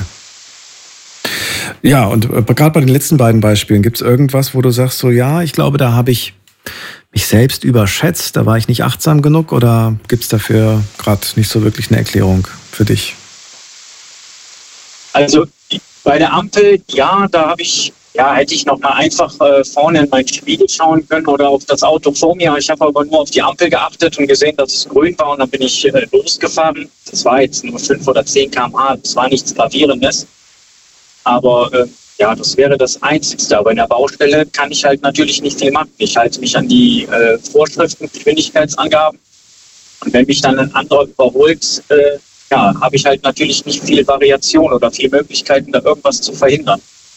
S1: Ja, und gerade bei den letzten beiden Beispielen, gibt es irgendwas, wo du sagst, so ja, ich glaube, da habe ich mich selbst überschätzt, da war ich nicht achtsam genug, oder gibt es dafür gerade nicht so wirklich eine Erklärung für dich?
S6: Also bei der Ampel, ja, da habe ich... Ja, hätte ich noch mal einfach vorne in meinen Spiegel schauen können oder auf das Auto vor mir. Ich habe aber nur auf die Ampel geachtet und gesehen, dass es grün war, und dann bin ich losgefahren. Das war jetzt nur 5 oder 10 km/h, das war nichts Gravierendes. Aber ja, das wäre das Einzigste. Aber in der Baustelle kann ich halt natürlich nicht viel machen. Ich halte mich an die Vorschriften, Geschwindigkeitsangaben. Und wenn mich dann ein anderer überholt, ja, habe ich halt natürlich nicht viel Variation oder viel Möglichkeiten, da irgendwas zu verhindern.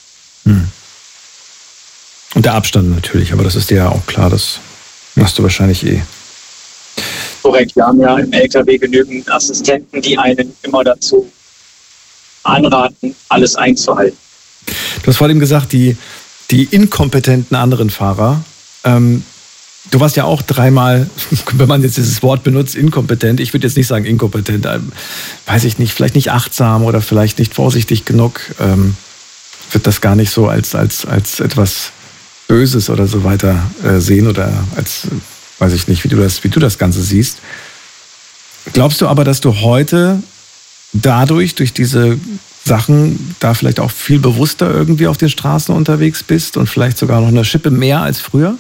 S1: Und der Abstand natürlich, aber das ist dir ja auch klar, das machst du wahrscheinlich eh.
S6: Korrekt, wir haben ja im LKW genügend Assistenten, die einen immer dazu anraten, alles einzuhalten.
S1: Du hast vor allem gesagt, die inkompetenten anderen Fahrer. Du warst ja auch 3-mal, wenn man jetzt dieses Wort benutzt, inkompetent. Ich würde jetzt nicht sagen inkompetent, weiß ich nicht, vielleicht nicht achtsam oder vielleicht nicht vorsichtig genug. Wird das gar nicht so als etwas Böses oder so weiter sehen oder als, weiß ich nicht, wie du das Ganze siehst. Glaubst du aber, dass du heute durch diese Sachen, da vielleicht auch viel bewusster irgendwie auf den Straßen unterwegs bist und vielleicht sogar noch eine Schippe mehr als früher?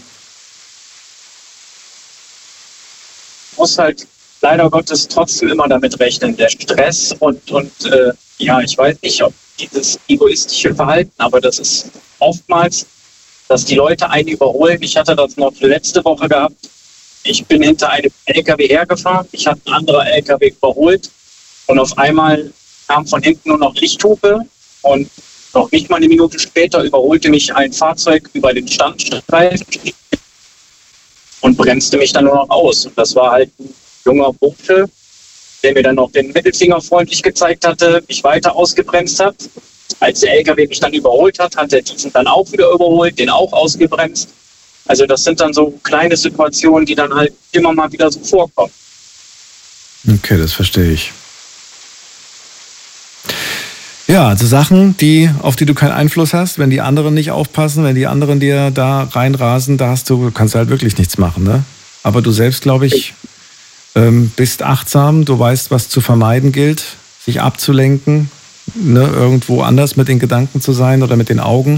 S6: Ich muss halt leider Gottes trotzdem immer damit rechnen, der Stress und ja, ich weiß nicht, ob dieses egoistische Verhalten, aber das ist oftmals, dass die Leute einen überholen. Ich hatte das noch letzte Woche gehabt. Ich bin hinter einem LKW hergefahren. Ich hatte einen anderen LKW überholt. Und auf einmal kam von hinten nur noch Lichthupe. Und noch nicht mal eine Minute später überholte mich ein Fahrzeug über den Standstreifen und bremste mich dann nur noch aus. Und das war halt ein junger Bursche, der mir dann noch den Mittelfinger freundlich gezeigt hatte, mich weiter ausgebremst hat. Als der LKW mich dann überholt hat, hat er diesen dann auch wieder überholt, den auch ausgebremst. Also das sind dann so kleine Situationen, die dann halt immer mal wieder so vorkommen.
S1: Okay, das verstehe ich. Ja, also Sachen, auf die du keinen Einfluss hast, wenn die anderen nicht aufpassen, wenn die anderen dir da reinrasen, kannst du halt wirklich nichts machen, ne? Aber du selbst, glaube ich, bist achtsam, du weißt, was zu vermeiden gilt, sich abzulenken, ne, irgendwo anders mit den Gedanken zu sein oder mit den Augen.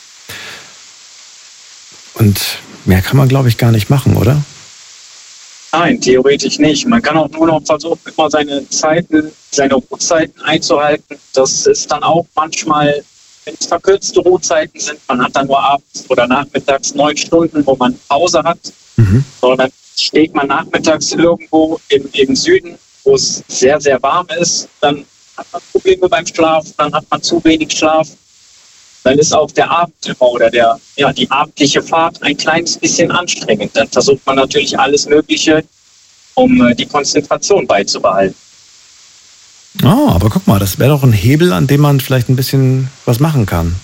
S1: Und mehr kann man, glaube ich, gar nicht machen, oder?
S6: Nein, theoretisch nicht. Man kann auch nur noch versuchen, immer seine Zeiten, seine Ruhezeiten einzuhalten. Das ist dann auch manchmal, wenn es verkürzte Ruhezeiten sind, man hat dann nur abends oder nachmittags 9 Stunden, wo man Pause hat. Sondern steht man nachmittags irgendwo im Süden, wo es sehr, sehr warm ist, dann hat man Probleme beim Schlaf, dann hat man zu wenig Schlaf. Dann ist auch der Abend immer oder die abendliche Fahrt ein kleines bisschen anstrengend. Dann versucht man natürlich alles Mögliche, um die Konzentration beizubehalten.
S1: Oh, aber guck mal, das wäre doch ein Hebel, an dem man vielleicht ein bisschen was machen kann.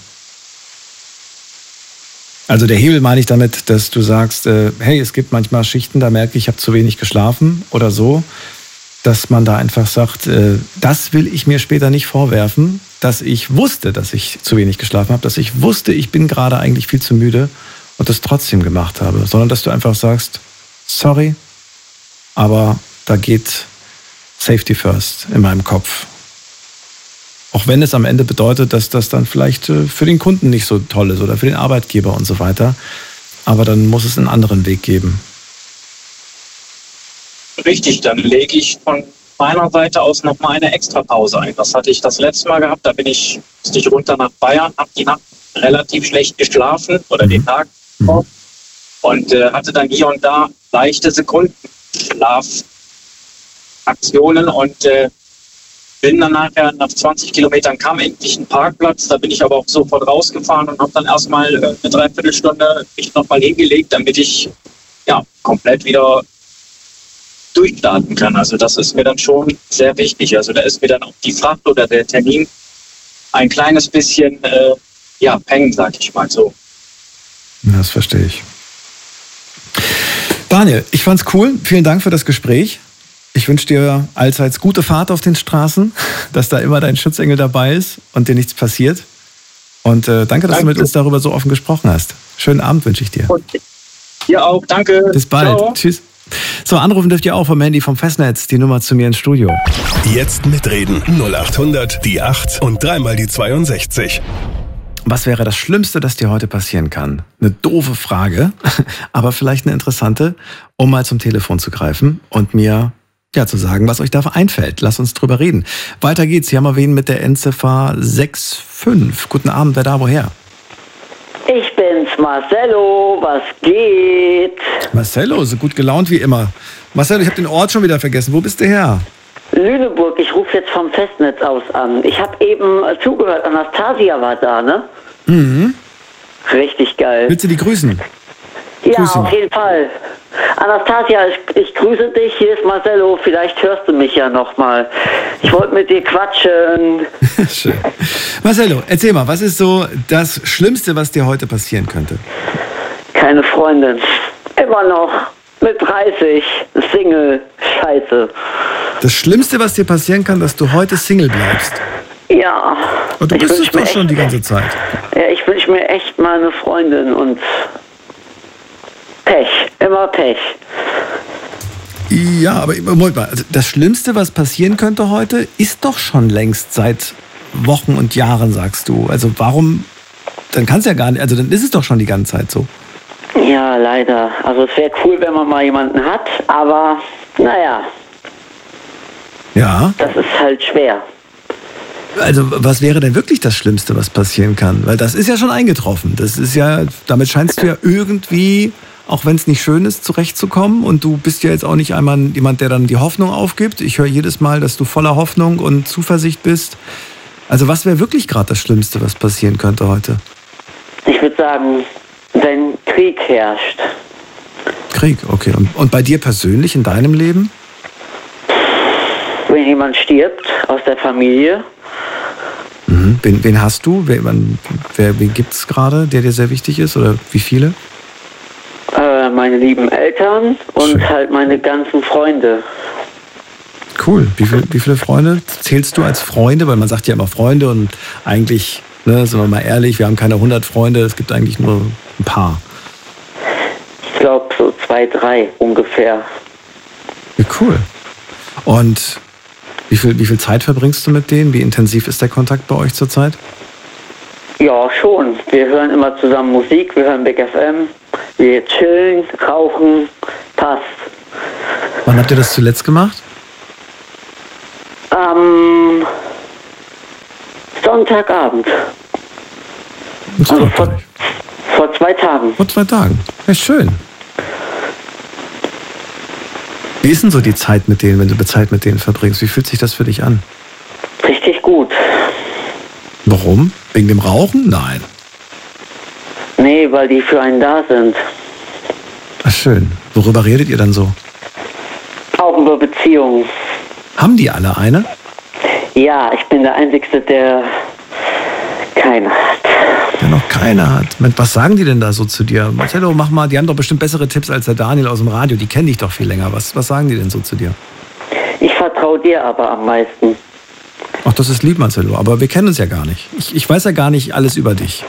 S1: Also der Hebel meine ich damit, dass du sagst, hey, es gibt manchmal Schichten, da merke ich habe zu wenig geschlafen oder so, dass man da einfach sagt, das will ich mir später nicht vorwerfen, dass ich wusste, dass ich zu wenig geschlafen habe, dass ich wusste, ich bin gerade eigentlich viel zu müde und das trotzdem gemacht habe, sondern dass du einfach sagst, sorry, aber da geht Safety first in meinem Kopf. Auch wenn es am Ende bedeutet, dass das dann vielleicht für den Kunden nicht so toll ist oder für den Arbeitgeber und so weiter, aber dann muss es einen anderen Weg geben.
S6: Richtig, dann lege ich von meiner Seite aus nochmal eine Extrapause ein. Das hatte ich das letzte Mal gehabt, da musste ich runter nach Bayern, habe die Nacht relativ schlecht geschlafen oder den Tag und hatte dann hier und da leichte Sekundenschlafaktionen und bin dann nachher nach 20 Kilometern kam endlich ein Parkplatz, da bin ich aber auch sofort rausgefahren und habe dann erstmal eine Dreiviertelstunde mich nochmal hingelegt, damit ich komplett wieder durchstarten kann. Also das ist mir dann schon sehr wichtig. Also da ist mir dann auch die Fracht oder der Termin ein kleines bisschen Peng, sag ich mal so.
S1: Das verstehe ich. Daniel, ich fand's cool. Vielen Dank für das Gespräch. Ich wünsche dir allseits gute Fahrt auf den Straßen, dass da immer dein Schutzengel dabei ist und dir nichts passiert. Und danke, dass du mit uns darüber so offen gesprochen hast. Schönen Abend wünsche ich dir.
S6: Und dir auch, danke.
S1: Bis bald.
S6: Ciao.
S1: Tschüss. So, anrufen dürft ihr auch vom Handy vom Festnetz, die Nummer zu mir ins Studio.
S3: Jetzt mitreden. 0800 die 8 und dreimal die 62.
S1: Was wäre das Schlimmste, das dir heute passieren kann? Eine doofe Frage, aber vielleicht eine interessante, um mal zum Telefon zu greifen und mir zu sagen, was euch da einfällt. Lasst uns drüber reden. Weiter geht's. Hier haben wir wen mit der Endziffer 65. Guten Abend, wer da, woher?
S7: Ich bin's, Marcello, was geht?
S1: Marcello, so gut gelaunt wie immer. Marcello, ich habe den Ort schon wieder vergessen. Wo bist du her?
S7: Lüneburg, ich rufe jetzt vom Festnetz aus an. Ich habe eben zugehört, Anastasia war da, ne?
S1: Mhm.
S7: Richtig geil.
S1: Willst du die grüßen?
S7: Ja, auf jeden Fall. Anastasia, ich grüße dich, hier ist Marcello, vielleicht hörst du mich ja nochmal. Ich wollte mit dir quatschen.
S1: Schön. Marcello, erzähl mal, was ist so das Schlimmste, was dir heute passieren könnte?
S7: Keine Freundin. Immer noch. Mit 30. Single. Scheiße.
S1: Das Schlimmste, was dir passieren kann, dass du heute Single bleibst?
S7: Ja.
S1: Und du bist es doch schon die ganze Zeit.
S7: Ja, ich wünsche mir echt mal eine Freundin und Pech. Immer Pech.
S1: Ja, aber Moment mal, also das Schlimmste, was passieren könnte heute, ist doch schon längst seit Wochen und Jahren, sagst du. Also warum, dann kann es ja gar nicht, also dann ist es doch schon die ganze Zeit so.
S7: Ja, leider. Also es wäre cool, wenn man mal jemanden hat, aber naja.
S1: Ja.
S7: Das ist halt schwer.
S1: Also was wäre denn wirklich das Schlimmste, was passieren kann? Weil das ist ja schon eingetroffen. Das ist ja, damit scheinst du ja irgendwie, auch wenn es nicht schön ist, zurechtzukommen. Und du bist ja jetzt auch nicht einmal jemand, der dann die Hoffnung aufgibt. Ich höre jedes Mal, dass du voller Hoffnung und Zuversicht bist. Also was wäre wirklich gerade das Schlimmste, was passieren könnte heute?
S7: Ich würde sagen, wenn Krieg herrscht.
S1: Krieg, okay. Und bei dir persönlich in deinem Leben?
S7: Wenn jemand stirbt aus der Familie.
S1: Mhm. Wen hast du? Wen gibt es gerade, der dir sehr wichtig ist? Oder wie viele?
S7: Meine lieben Eltern und
S1: Schön.
S7: halt meine ganzen Freunde.
S1: Cool. Wie viele Freunde zählst du als Freunde? Weil man sagt ja immer Freunde und eigentlich, ne, sind wir mal ehrlich, wir haben keine 100 Freunde, es gibt eigentlich nur ein paar.
S7: Ich glaube so 2, 3 ungefähr.
S1: Ja, cool. Und Wie viel Zeit verbringst du mit denen? Wie intensiv ist der Kontakt bei euch zurzeit?
S7: Ja, schon. Wir hören immer zusammen Musik, wir hören Big FM, wir chillen, rauchen, passt.
S1: Wann habt ihr das zuletzt gemacht?
S7: Sonntagabend. Also vor 2 Tagen.
S1: Vor 2 Tagen. Ja, schön. Wie ist denn so die Zeit mit denen, wenn du Zeit mit denen verbringst? Wie fühlt sich das für dich an?
S7: Richtig gut.
S1: Warum? Wegen dem Rauchen? Nein.
S7: Nee, weil die für einen da sind.
S1: Ach, schön. Worüber redet ihr dann so?
S7: Auch über Beziehungen.
S1: Haben die alle eine?
S7: Ja, ich bin der Einzige, der keine hat.
S1: Der noch keine hat. Was sagen die denn da so zu dir? Marcello, mach mal, die haben doch bestimmt bessere Tipps als der Daniel aus dem Radio. Die kennen dich doch viel länger. Was sagen die denn so zu dir?
S7: Ich vertraue dir aber am meisten.
S1: Ach, das ist lieb, Marcello. Aber wir kennen uns ja gar nicht. Ich weiß ja gar nicht alles über dich.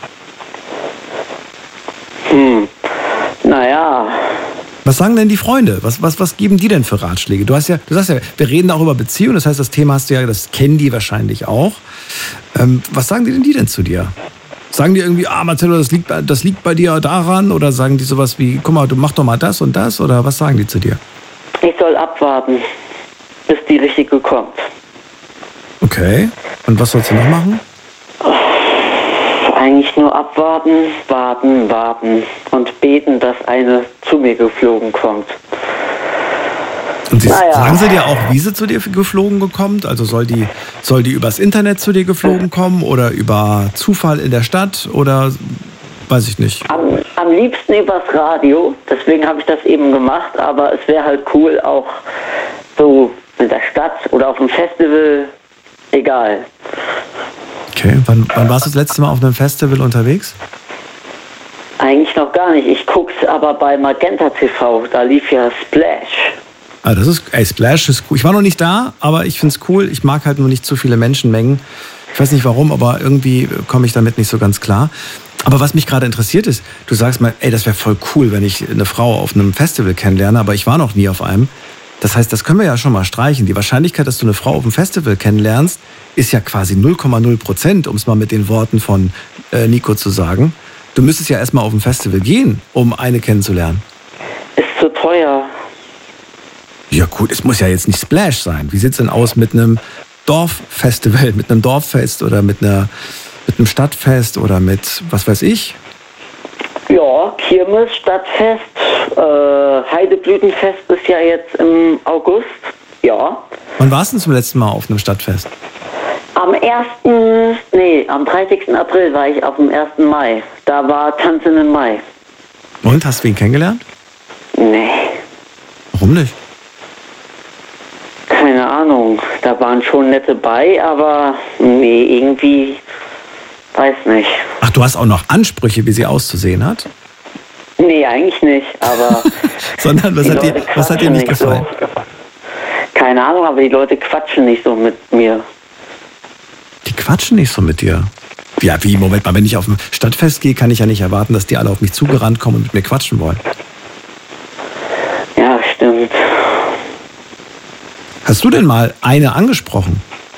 S7: Naja.
S1: Was sagen denn die Freunde? Was geben die denn für Ratschläge? Du sagst ja, wir reden auch über Beziehungen. Das heißt, das Thema hast du ja, das kennen die wahrscheinlich auch. Was sagen die denn zu dir? Sagen die irgendwie, Marcello, das liegt bei dir daran? Oder sagen die sowas wie, guck mal, du mach doch mal das und das? Oder was sagen die zu dir?
S7: Ich soll abwarten, bis die richtige kommt.
S1: Okay. Und was sollst du noch machen?
S7: Eigentlich nur abwarten, warten und beten, dass eine zu mir geflogen kommt.
S1: Und sagen sie dir auch, wie sie zu dir geflogen kommt? Also soll die übers Internet zu dir geflogen kommen oder über Zufall in der Stadt oder weiß ich nicht?
S7: Am liebsten übers Radio, deswegen habe ich das eben gemacht, aber es wäre halt cool auch so in der Stadt oder auf dem Festival, egal.
S1: Okay, wann warst du das letzte Mal auf einem Festival unterwegs?
S7: Eigentlich noch gar nicht. Ich guck's aber bei Magenta TV, da lief ja Splash.
S1: Ah, Splash ist cool. Ich war noch nicht da, aber ich find's cool. Ich mag halt nur nicht zu viele Menschenmengen. Ich weiß nicht warum, aber irgendwie komme ich damit nicht so ganz klar. Aber was mich gerade interessiert ist, du sagst mal, das wäre voll cool, wenn ich eine Frau auf einem Festival kennenlerne, aber ich war noch nie auf einem. Das heißt, das können wir ja schon mal streichen. Die Wahrscheinlichkeit, dass du eine Frau auf dem Festival kennenlernst, ist ja quasi 0,0%, um es mal mit den Worten von Nico zu sagen. Du müsstest ja erstmal auf ein Festival gehen, um eine kennenzulernen.
S7: Ist zu teuer.
S1: Ja gut, es muss ja jetzt nicht Splash sein. Wie sieht's denn aus mit einem Dorffestival, mit einem Dorffest oder mit einem Stadtfest oder mit, was weiß ich?
S7: Ja, Kirmes, Stadtfest, Heideblütenfest ist ja jetzt im August, ja.
S1: Wann warst du denn zum letzten Mal auf einem Stadtfest?
S7: Am 30. April war ich auf dem 1. Mai. Da war Tanzen im Mai.
S1: Und, hast du ihn kennengelernt?
S7: Nee.
S1: Warum nicht?
S7: Keine Ahnung, da waren schon nette bei, aber nee, irgendwie, weiß nicht.
S1: Ach, du hast auch noch Ansprüche, wie sie auszusehen hat?
S7: Nee, eigentlich nicht, aber...
S1: Sondern, was hat dir nicht gefallen?
S7: So. Keine Ahnung, aber die Leute quatschen nicht so mit mir.
S1: Die quatschen nicht so mit dir? Ja, wie, Moment mal, wenn ich auf ein Stadtfest gehe, kann ich ja nicht erwarten, dass die alle auf mich zugerannt kommen und mit mir quatschen wollen.
S7: Ja, stimmt.
S1: Hast du denn mal eine angesprochen?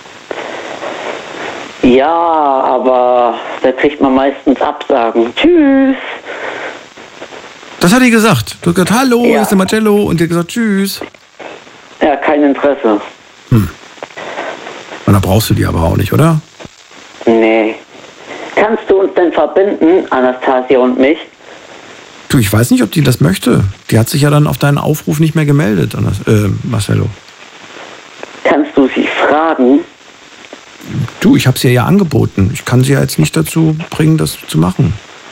S7: Ja, aber da kriegt man meistens Absagen. Tschüss.
S1: Das hat die gesagt. Du hast gesagt, hallo, hier ist der Marcello. Und die hat gesagt, tschüss.
S7: Ja, kein Interesse.
S1: Und da brauchst du die aber auch nicht, oder?
S7: Nee. Kannst du uns denn verbinden, Anastasia und mich?
S1: Du, ich weiß nicht, ob die das möchte. Die hat sich ja dann auf deinen Aufruf nicht mehr gemeldet, Marcello.
S7: Kannst du sie fragen?
S1: Du, ich habe sie ja angeboten. Ich kann sie ja jetzt nicht dazu bringen, das zu machen.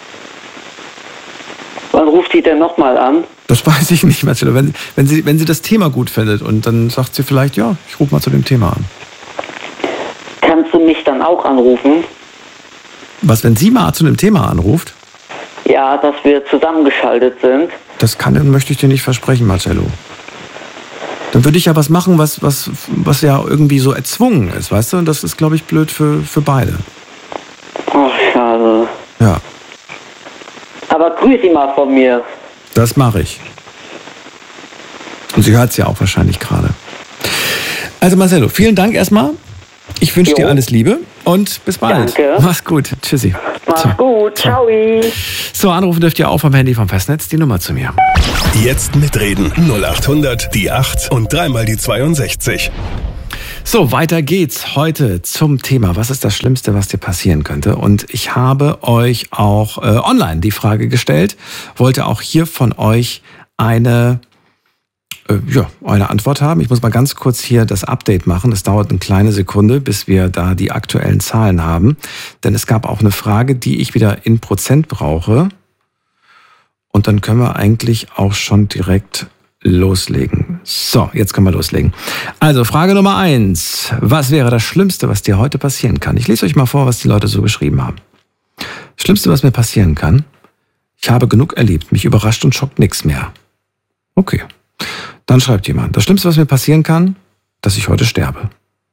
S7: Wann ruft die denn nochmal an?
S1: Das weiß ich nicht, Marcello. Wenn sie das Thema gut findet und dann sagt sie vielleicht, ja, ich rufe mal zu dem Thema an.
S7: Kannst du mich dann auch anrufen?
S1: Was, wenn sie mal zu einem Thema anruft?
S7: Ja, dass wir zusammengeschaltet sind.
S1: Das möchte ich dir nicht versprechen, Marcello. Dann würde ich ja was machen, was ja irgendwie so erzwungen ist, weißt du? Und das ist, glaube ich, blöd für beide.
S7: Ach, schade.
S1: Ja.
S7: Aber grüß sie mal von mir.
S1: Das mache ich. Und sie hört es ja auch wahrscheinlich gerade. Also Marcello, vielen Dank erstmal. Ich wünsche dir alles Liebe und bis bald.
S7: Danke.
S1: Mach's gut. Tschüssi.
S7: Mach's gut. Ciao.
S1: So, anrufen dürft ihr auch vom Handy vom Festnetz die Nummer zu mir.
S3: Jetzt mitreden. 0800 die 8 und dreimal die 62.
S1: So, weiter geht's heute zum Thema, was ist das Schlimmste, was dir passieren könnte? Und ich habe euch auch online die Frage gestellt, wollte auch hier von euch eine Antwort haben. Ich muss mal ganz kurz hier das Update machen. Das dauert eine kleine Sekunde, bis wir da die aktuellen Zahlen haben. Denn es gab auch eine Frage, die ich wieder in Prozent brauche. Und dann können wir eigentlich auch schon direkt loslegen. So, jetzt können wir loslegen. Also, Frage Nummer 1. Was wäre das Schlimmste, was dir heute passieren kann? Ich lese euch mal vor, was die Leute so geschrieben haben. Das Schlimmste, was mir passieren kann: Ich habe genug erlebt. Mich überrascht und schockt nichts mehr. Okay. Dann schreibt jemand: Das Schlimmste, was mir passieren kann, dass ich heute sterbe.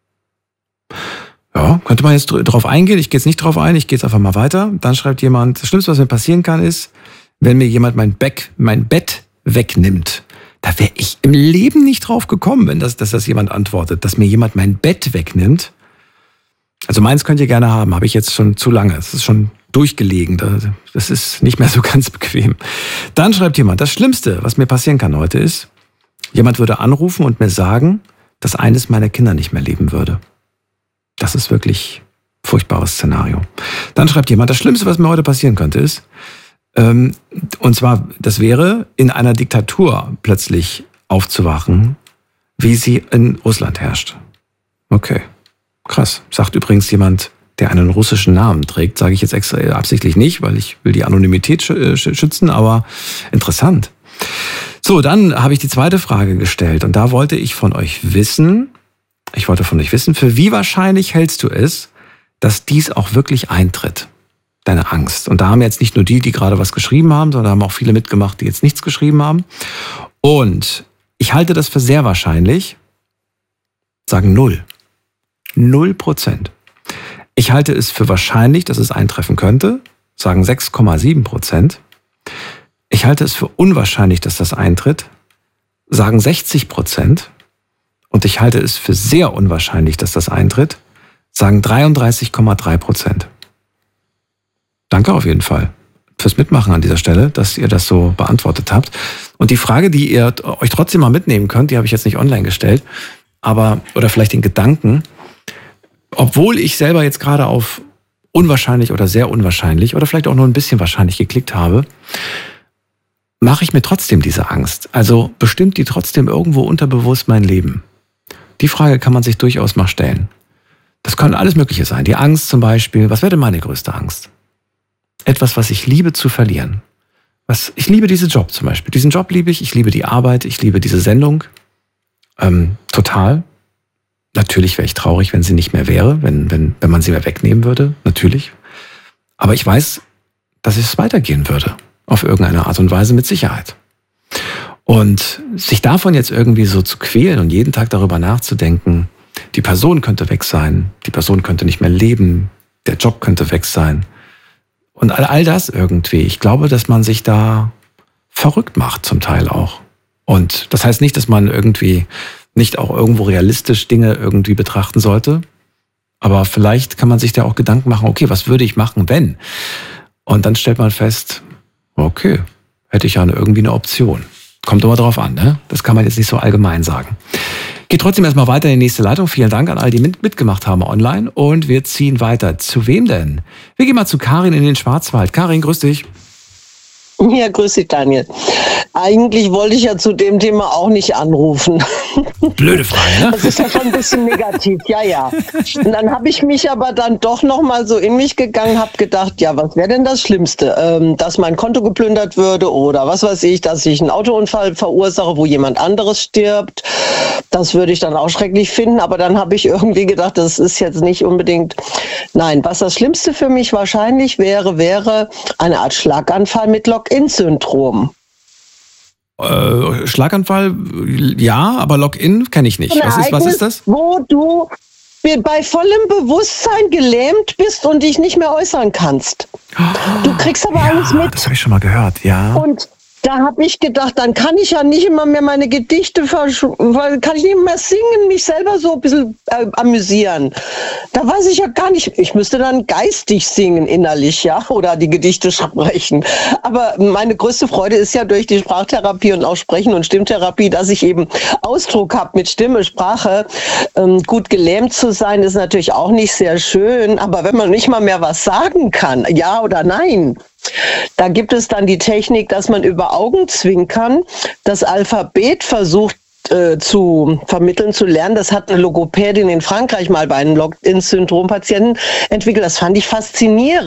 S1: Ja, könnte man jetzt drauf eingehen. Ich gehe jetzt nicht drauf ein, ich gehe jetzt einfach mal weiter. Dann schreibt jemand: Das Schlimmste, was mir passieren kann, ist, wenn mir jemand mein Bett wegnimmt. Da wäre ich im Leben nicht drauf gekommen, wenn dass das jemand antwortet, dass mir jemand mein Bett wegnimmt. Also meins könnt ihr gerne haben, habe ich jetzt schon zu lange. Es ist schon durchgelegen, das ist nicht mehr so ganz bequem. Dann schreibt jemand: Das Schlimmste, was mir passieren kann heute ist, jemand würde anrufen und mir sagen, dass eines meiner Kinder nicht mehr leben würde. Das ist wirklich ein furchtbares Szenario. Dann schreibt jemand: Das Schlimmste, was mir heute passieren könnte ist, und zwar, das wäre, in einer Diktatur plötzlich aufzuwachen, wie sie in Russland herrscht. Okay, krass. Sagt übrigens jemand, der einen russischen Namen trägt, sage ich jetzt extra absichtlich nicht, weil ich will die Anonymität schützen, aber interessant. So, dann habe ich die zweite Frage gestellt und da wollte ich von euch wissen, für wie wahrscheinlich hältst du es, dass dies auch wirklich eintritt? Deine Angst. Und da haben jetzt nicht nur die gerade was geschrieben haben, sondern haben auch viele mitgemacht, die jetzt nichts geschrieben haben. Und ich halte das für sehr wahrscheinlich, sagen 0%. Ich halte es für wahrscheinlich, dass es eintreffen könnte, sagen 6,7%. Ich halte es für unwahrscheinlich, dass das eintritt, sagen 60%. Und ich halte es für sehr unwahrscheinlich, dass das eintritt, sagen 33,3%. Danke auf jeden Fall fürs Mitmachen an dieser Stelle, dass ihr das so beantwortet habt. Und die Frage, die ihr euch trotzdem mal mitnehmen könnt, die habe ich jetzt nicht online gestellt, oder vielleicht den Gedanken, obwohl ich selber jetzt gerade auf unwahrscheinlich oder sehr unwahrscheinlich oder vielleicht auch nur ein bisschen wahrscheinlich geklickt habe, mache ich mir trotzdem diese Angst. Also bestimmt die trotzdem irgendwo unterbewusst mein Leben? Die Frage kann man sich durchaus mal stellen. Das kann alles Mögliche sein. Die Angst zum Beispiel, was wäre denn meine größte Angst? Etwas, was ich liebe zu verlieren. Ich liebe diesen Job zum Beispiel. Diesen Job liebe ich liebe die Arbeit, ich liebe diese Sendung. Total. Natürlich wäre ich traurig, wenn sie nicht mehr wäre, wenn man sie mir wegnehmen würde, natürlich. Aber ich weiß, dass es weitergehen würde. Auf irgendeine Art und Weise mit Sicherheit. Und sich davon jetzt irgendwie so zu quälen und jeden Tag darüber nachzudenken, die Person könnte weg sein, die Person könnte nicht mehr leben, der Job könnte weg sein. Und all das irgendwie, ich glaube, dass man sich da verrückt macht zum Teil auch. Und das heißt nicht, dass man irgendwie nicht auch irgendwo realistisch Dinge irgendwie betrachten sollte. Aber vielleicht kann man sich da auch Gedanken machen, okay, was würde ich machen, wenn? Und dann stellt man fest, okay, hätte ich ja irgendwie eine Option. Kommt immer drauf an, ne? Das kann man jetzt nicht so allgemein sagen. Geht trotzdem erstmal weiter in die nächste Leitung. Vielen Dank an all die mitgemacht haben online. Und wir ziehen weiter. Zu wem denn? Wir gehen mal zu Karin in den Schwarzwald. Karin, grüß dich.
S8: Ja, grüß dich, Daniel. Eigentlich wollte ich ja zu dem Thema auch nicht anrufen.
S1: Blöde Frage, ne?
S8: Das ist ja schon ein bisschen negativ, ja. Und dann habe ich mich aber dann doch noch mal so in mich gegangen, habe gedacht, ja, was wäre denn das Schlimmste? Dass mein Konto geplündert würde oder was weiß ich, dass ich einen Autounfall verursache, wo jemand anderes stirbt. Das würde ich dann auch schrecklich finden. Aber dann habe ich irgendwie gedacht, das ist jetzt nicht unbedingt... Nein, was das Schlimmste für mich wahrscheinlich wäre eine Art Schlaganfall mit Login-Syndrom.
S1: Schlaganfall, ja, aber Login kenne ich nicht. Was ist das?
S8: Wo du bei vollem Bewusstsein gelähmt bist und dich nicht mehr äußern kannst. Du kriegst aber alles mit.
S1: Das habe ich schon mal gehört, ja.
S8: Und Da habe ich gedacht, dann kann ich ja nicht immer mehr meine Gedichte kann ich nicht mehr singen, mich selber so ein bisschen amüsieren. Da weiß ich ja gar nicht, ich müsste dann geistig singen innerlich, ja, oder die Gedichte sprechen. Aber meine größte Freude ist ja durch die Sprachtherapie und auch Sprechen und Stimmtherapie, dass ich eben Ausdruck habe mit Stimme, Sprache. Gut gelähmt zu sein ist natürlich auch nicht sehr schön, aber wenn man nicht mal mehr was sagen kann, ja oder nein, da gibt es dann die Technik, dass man über Augenzwinkern das Alphabet versucht zu vermitteln, zu lernen. Das hat eine Logopädin in Frankreich mal bei einem Locked-in-Syndrom-Patienten entwickelt. Das fand ich faszinierend.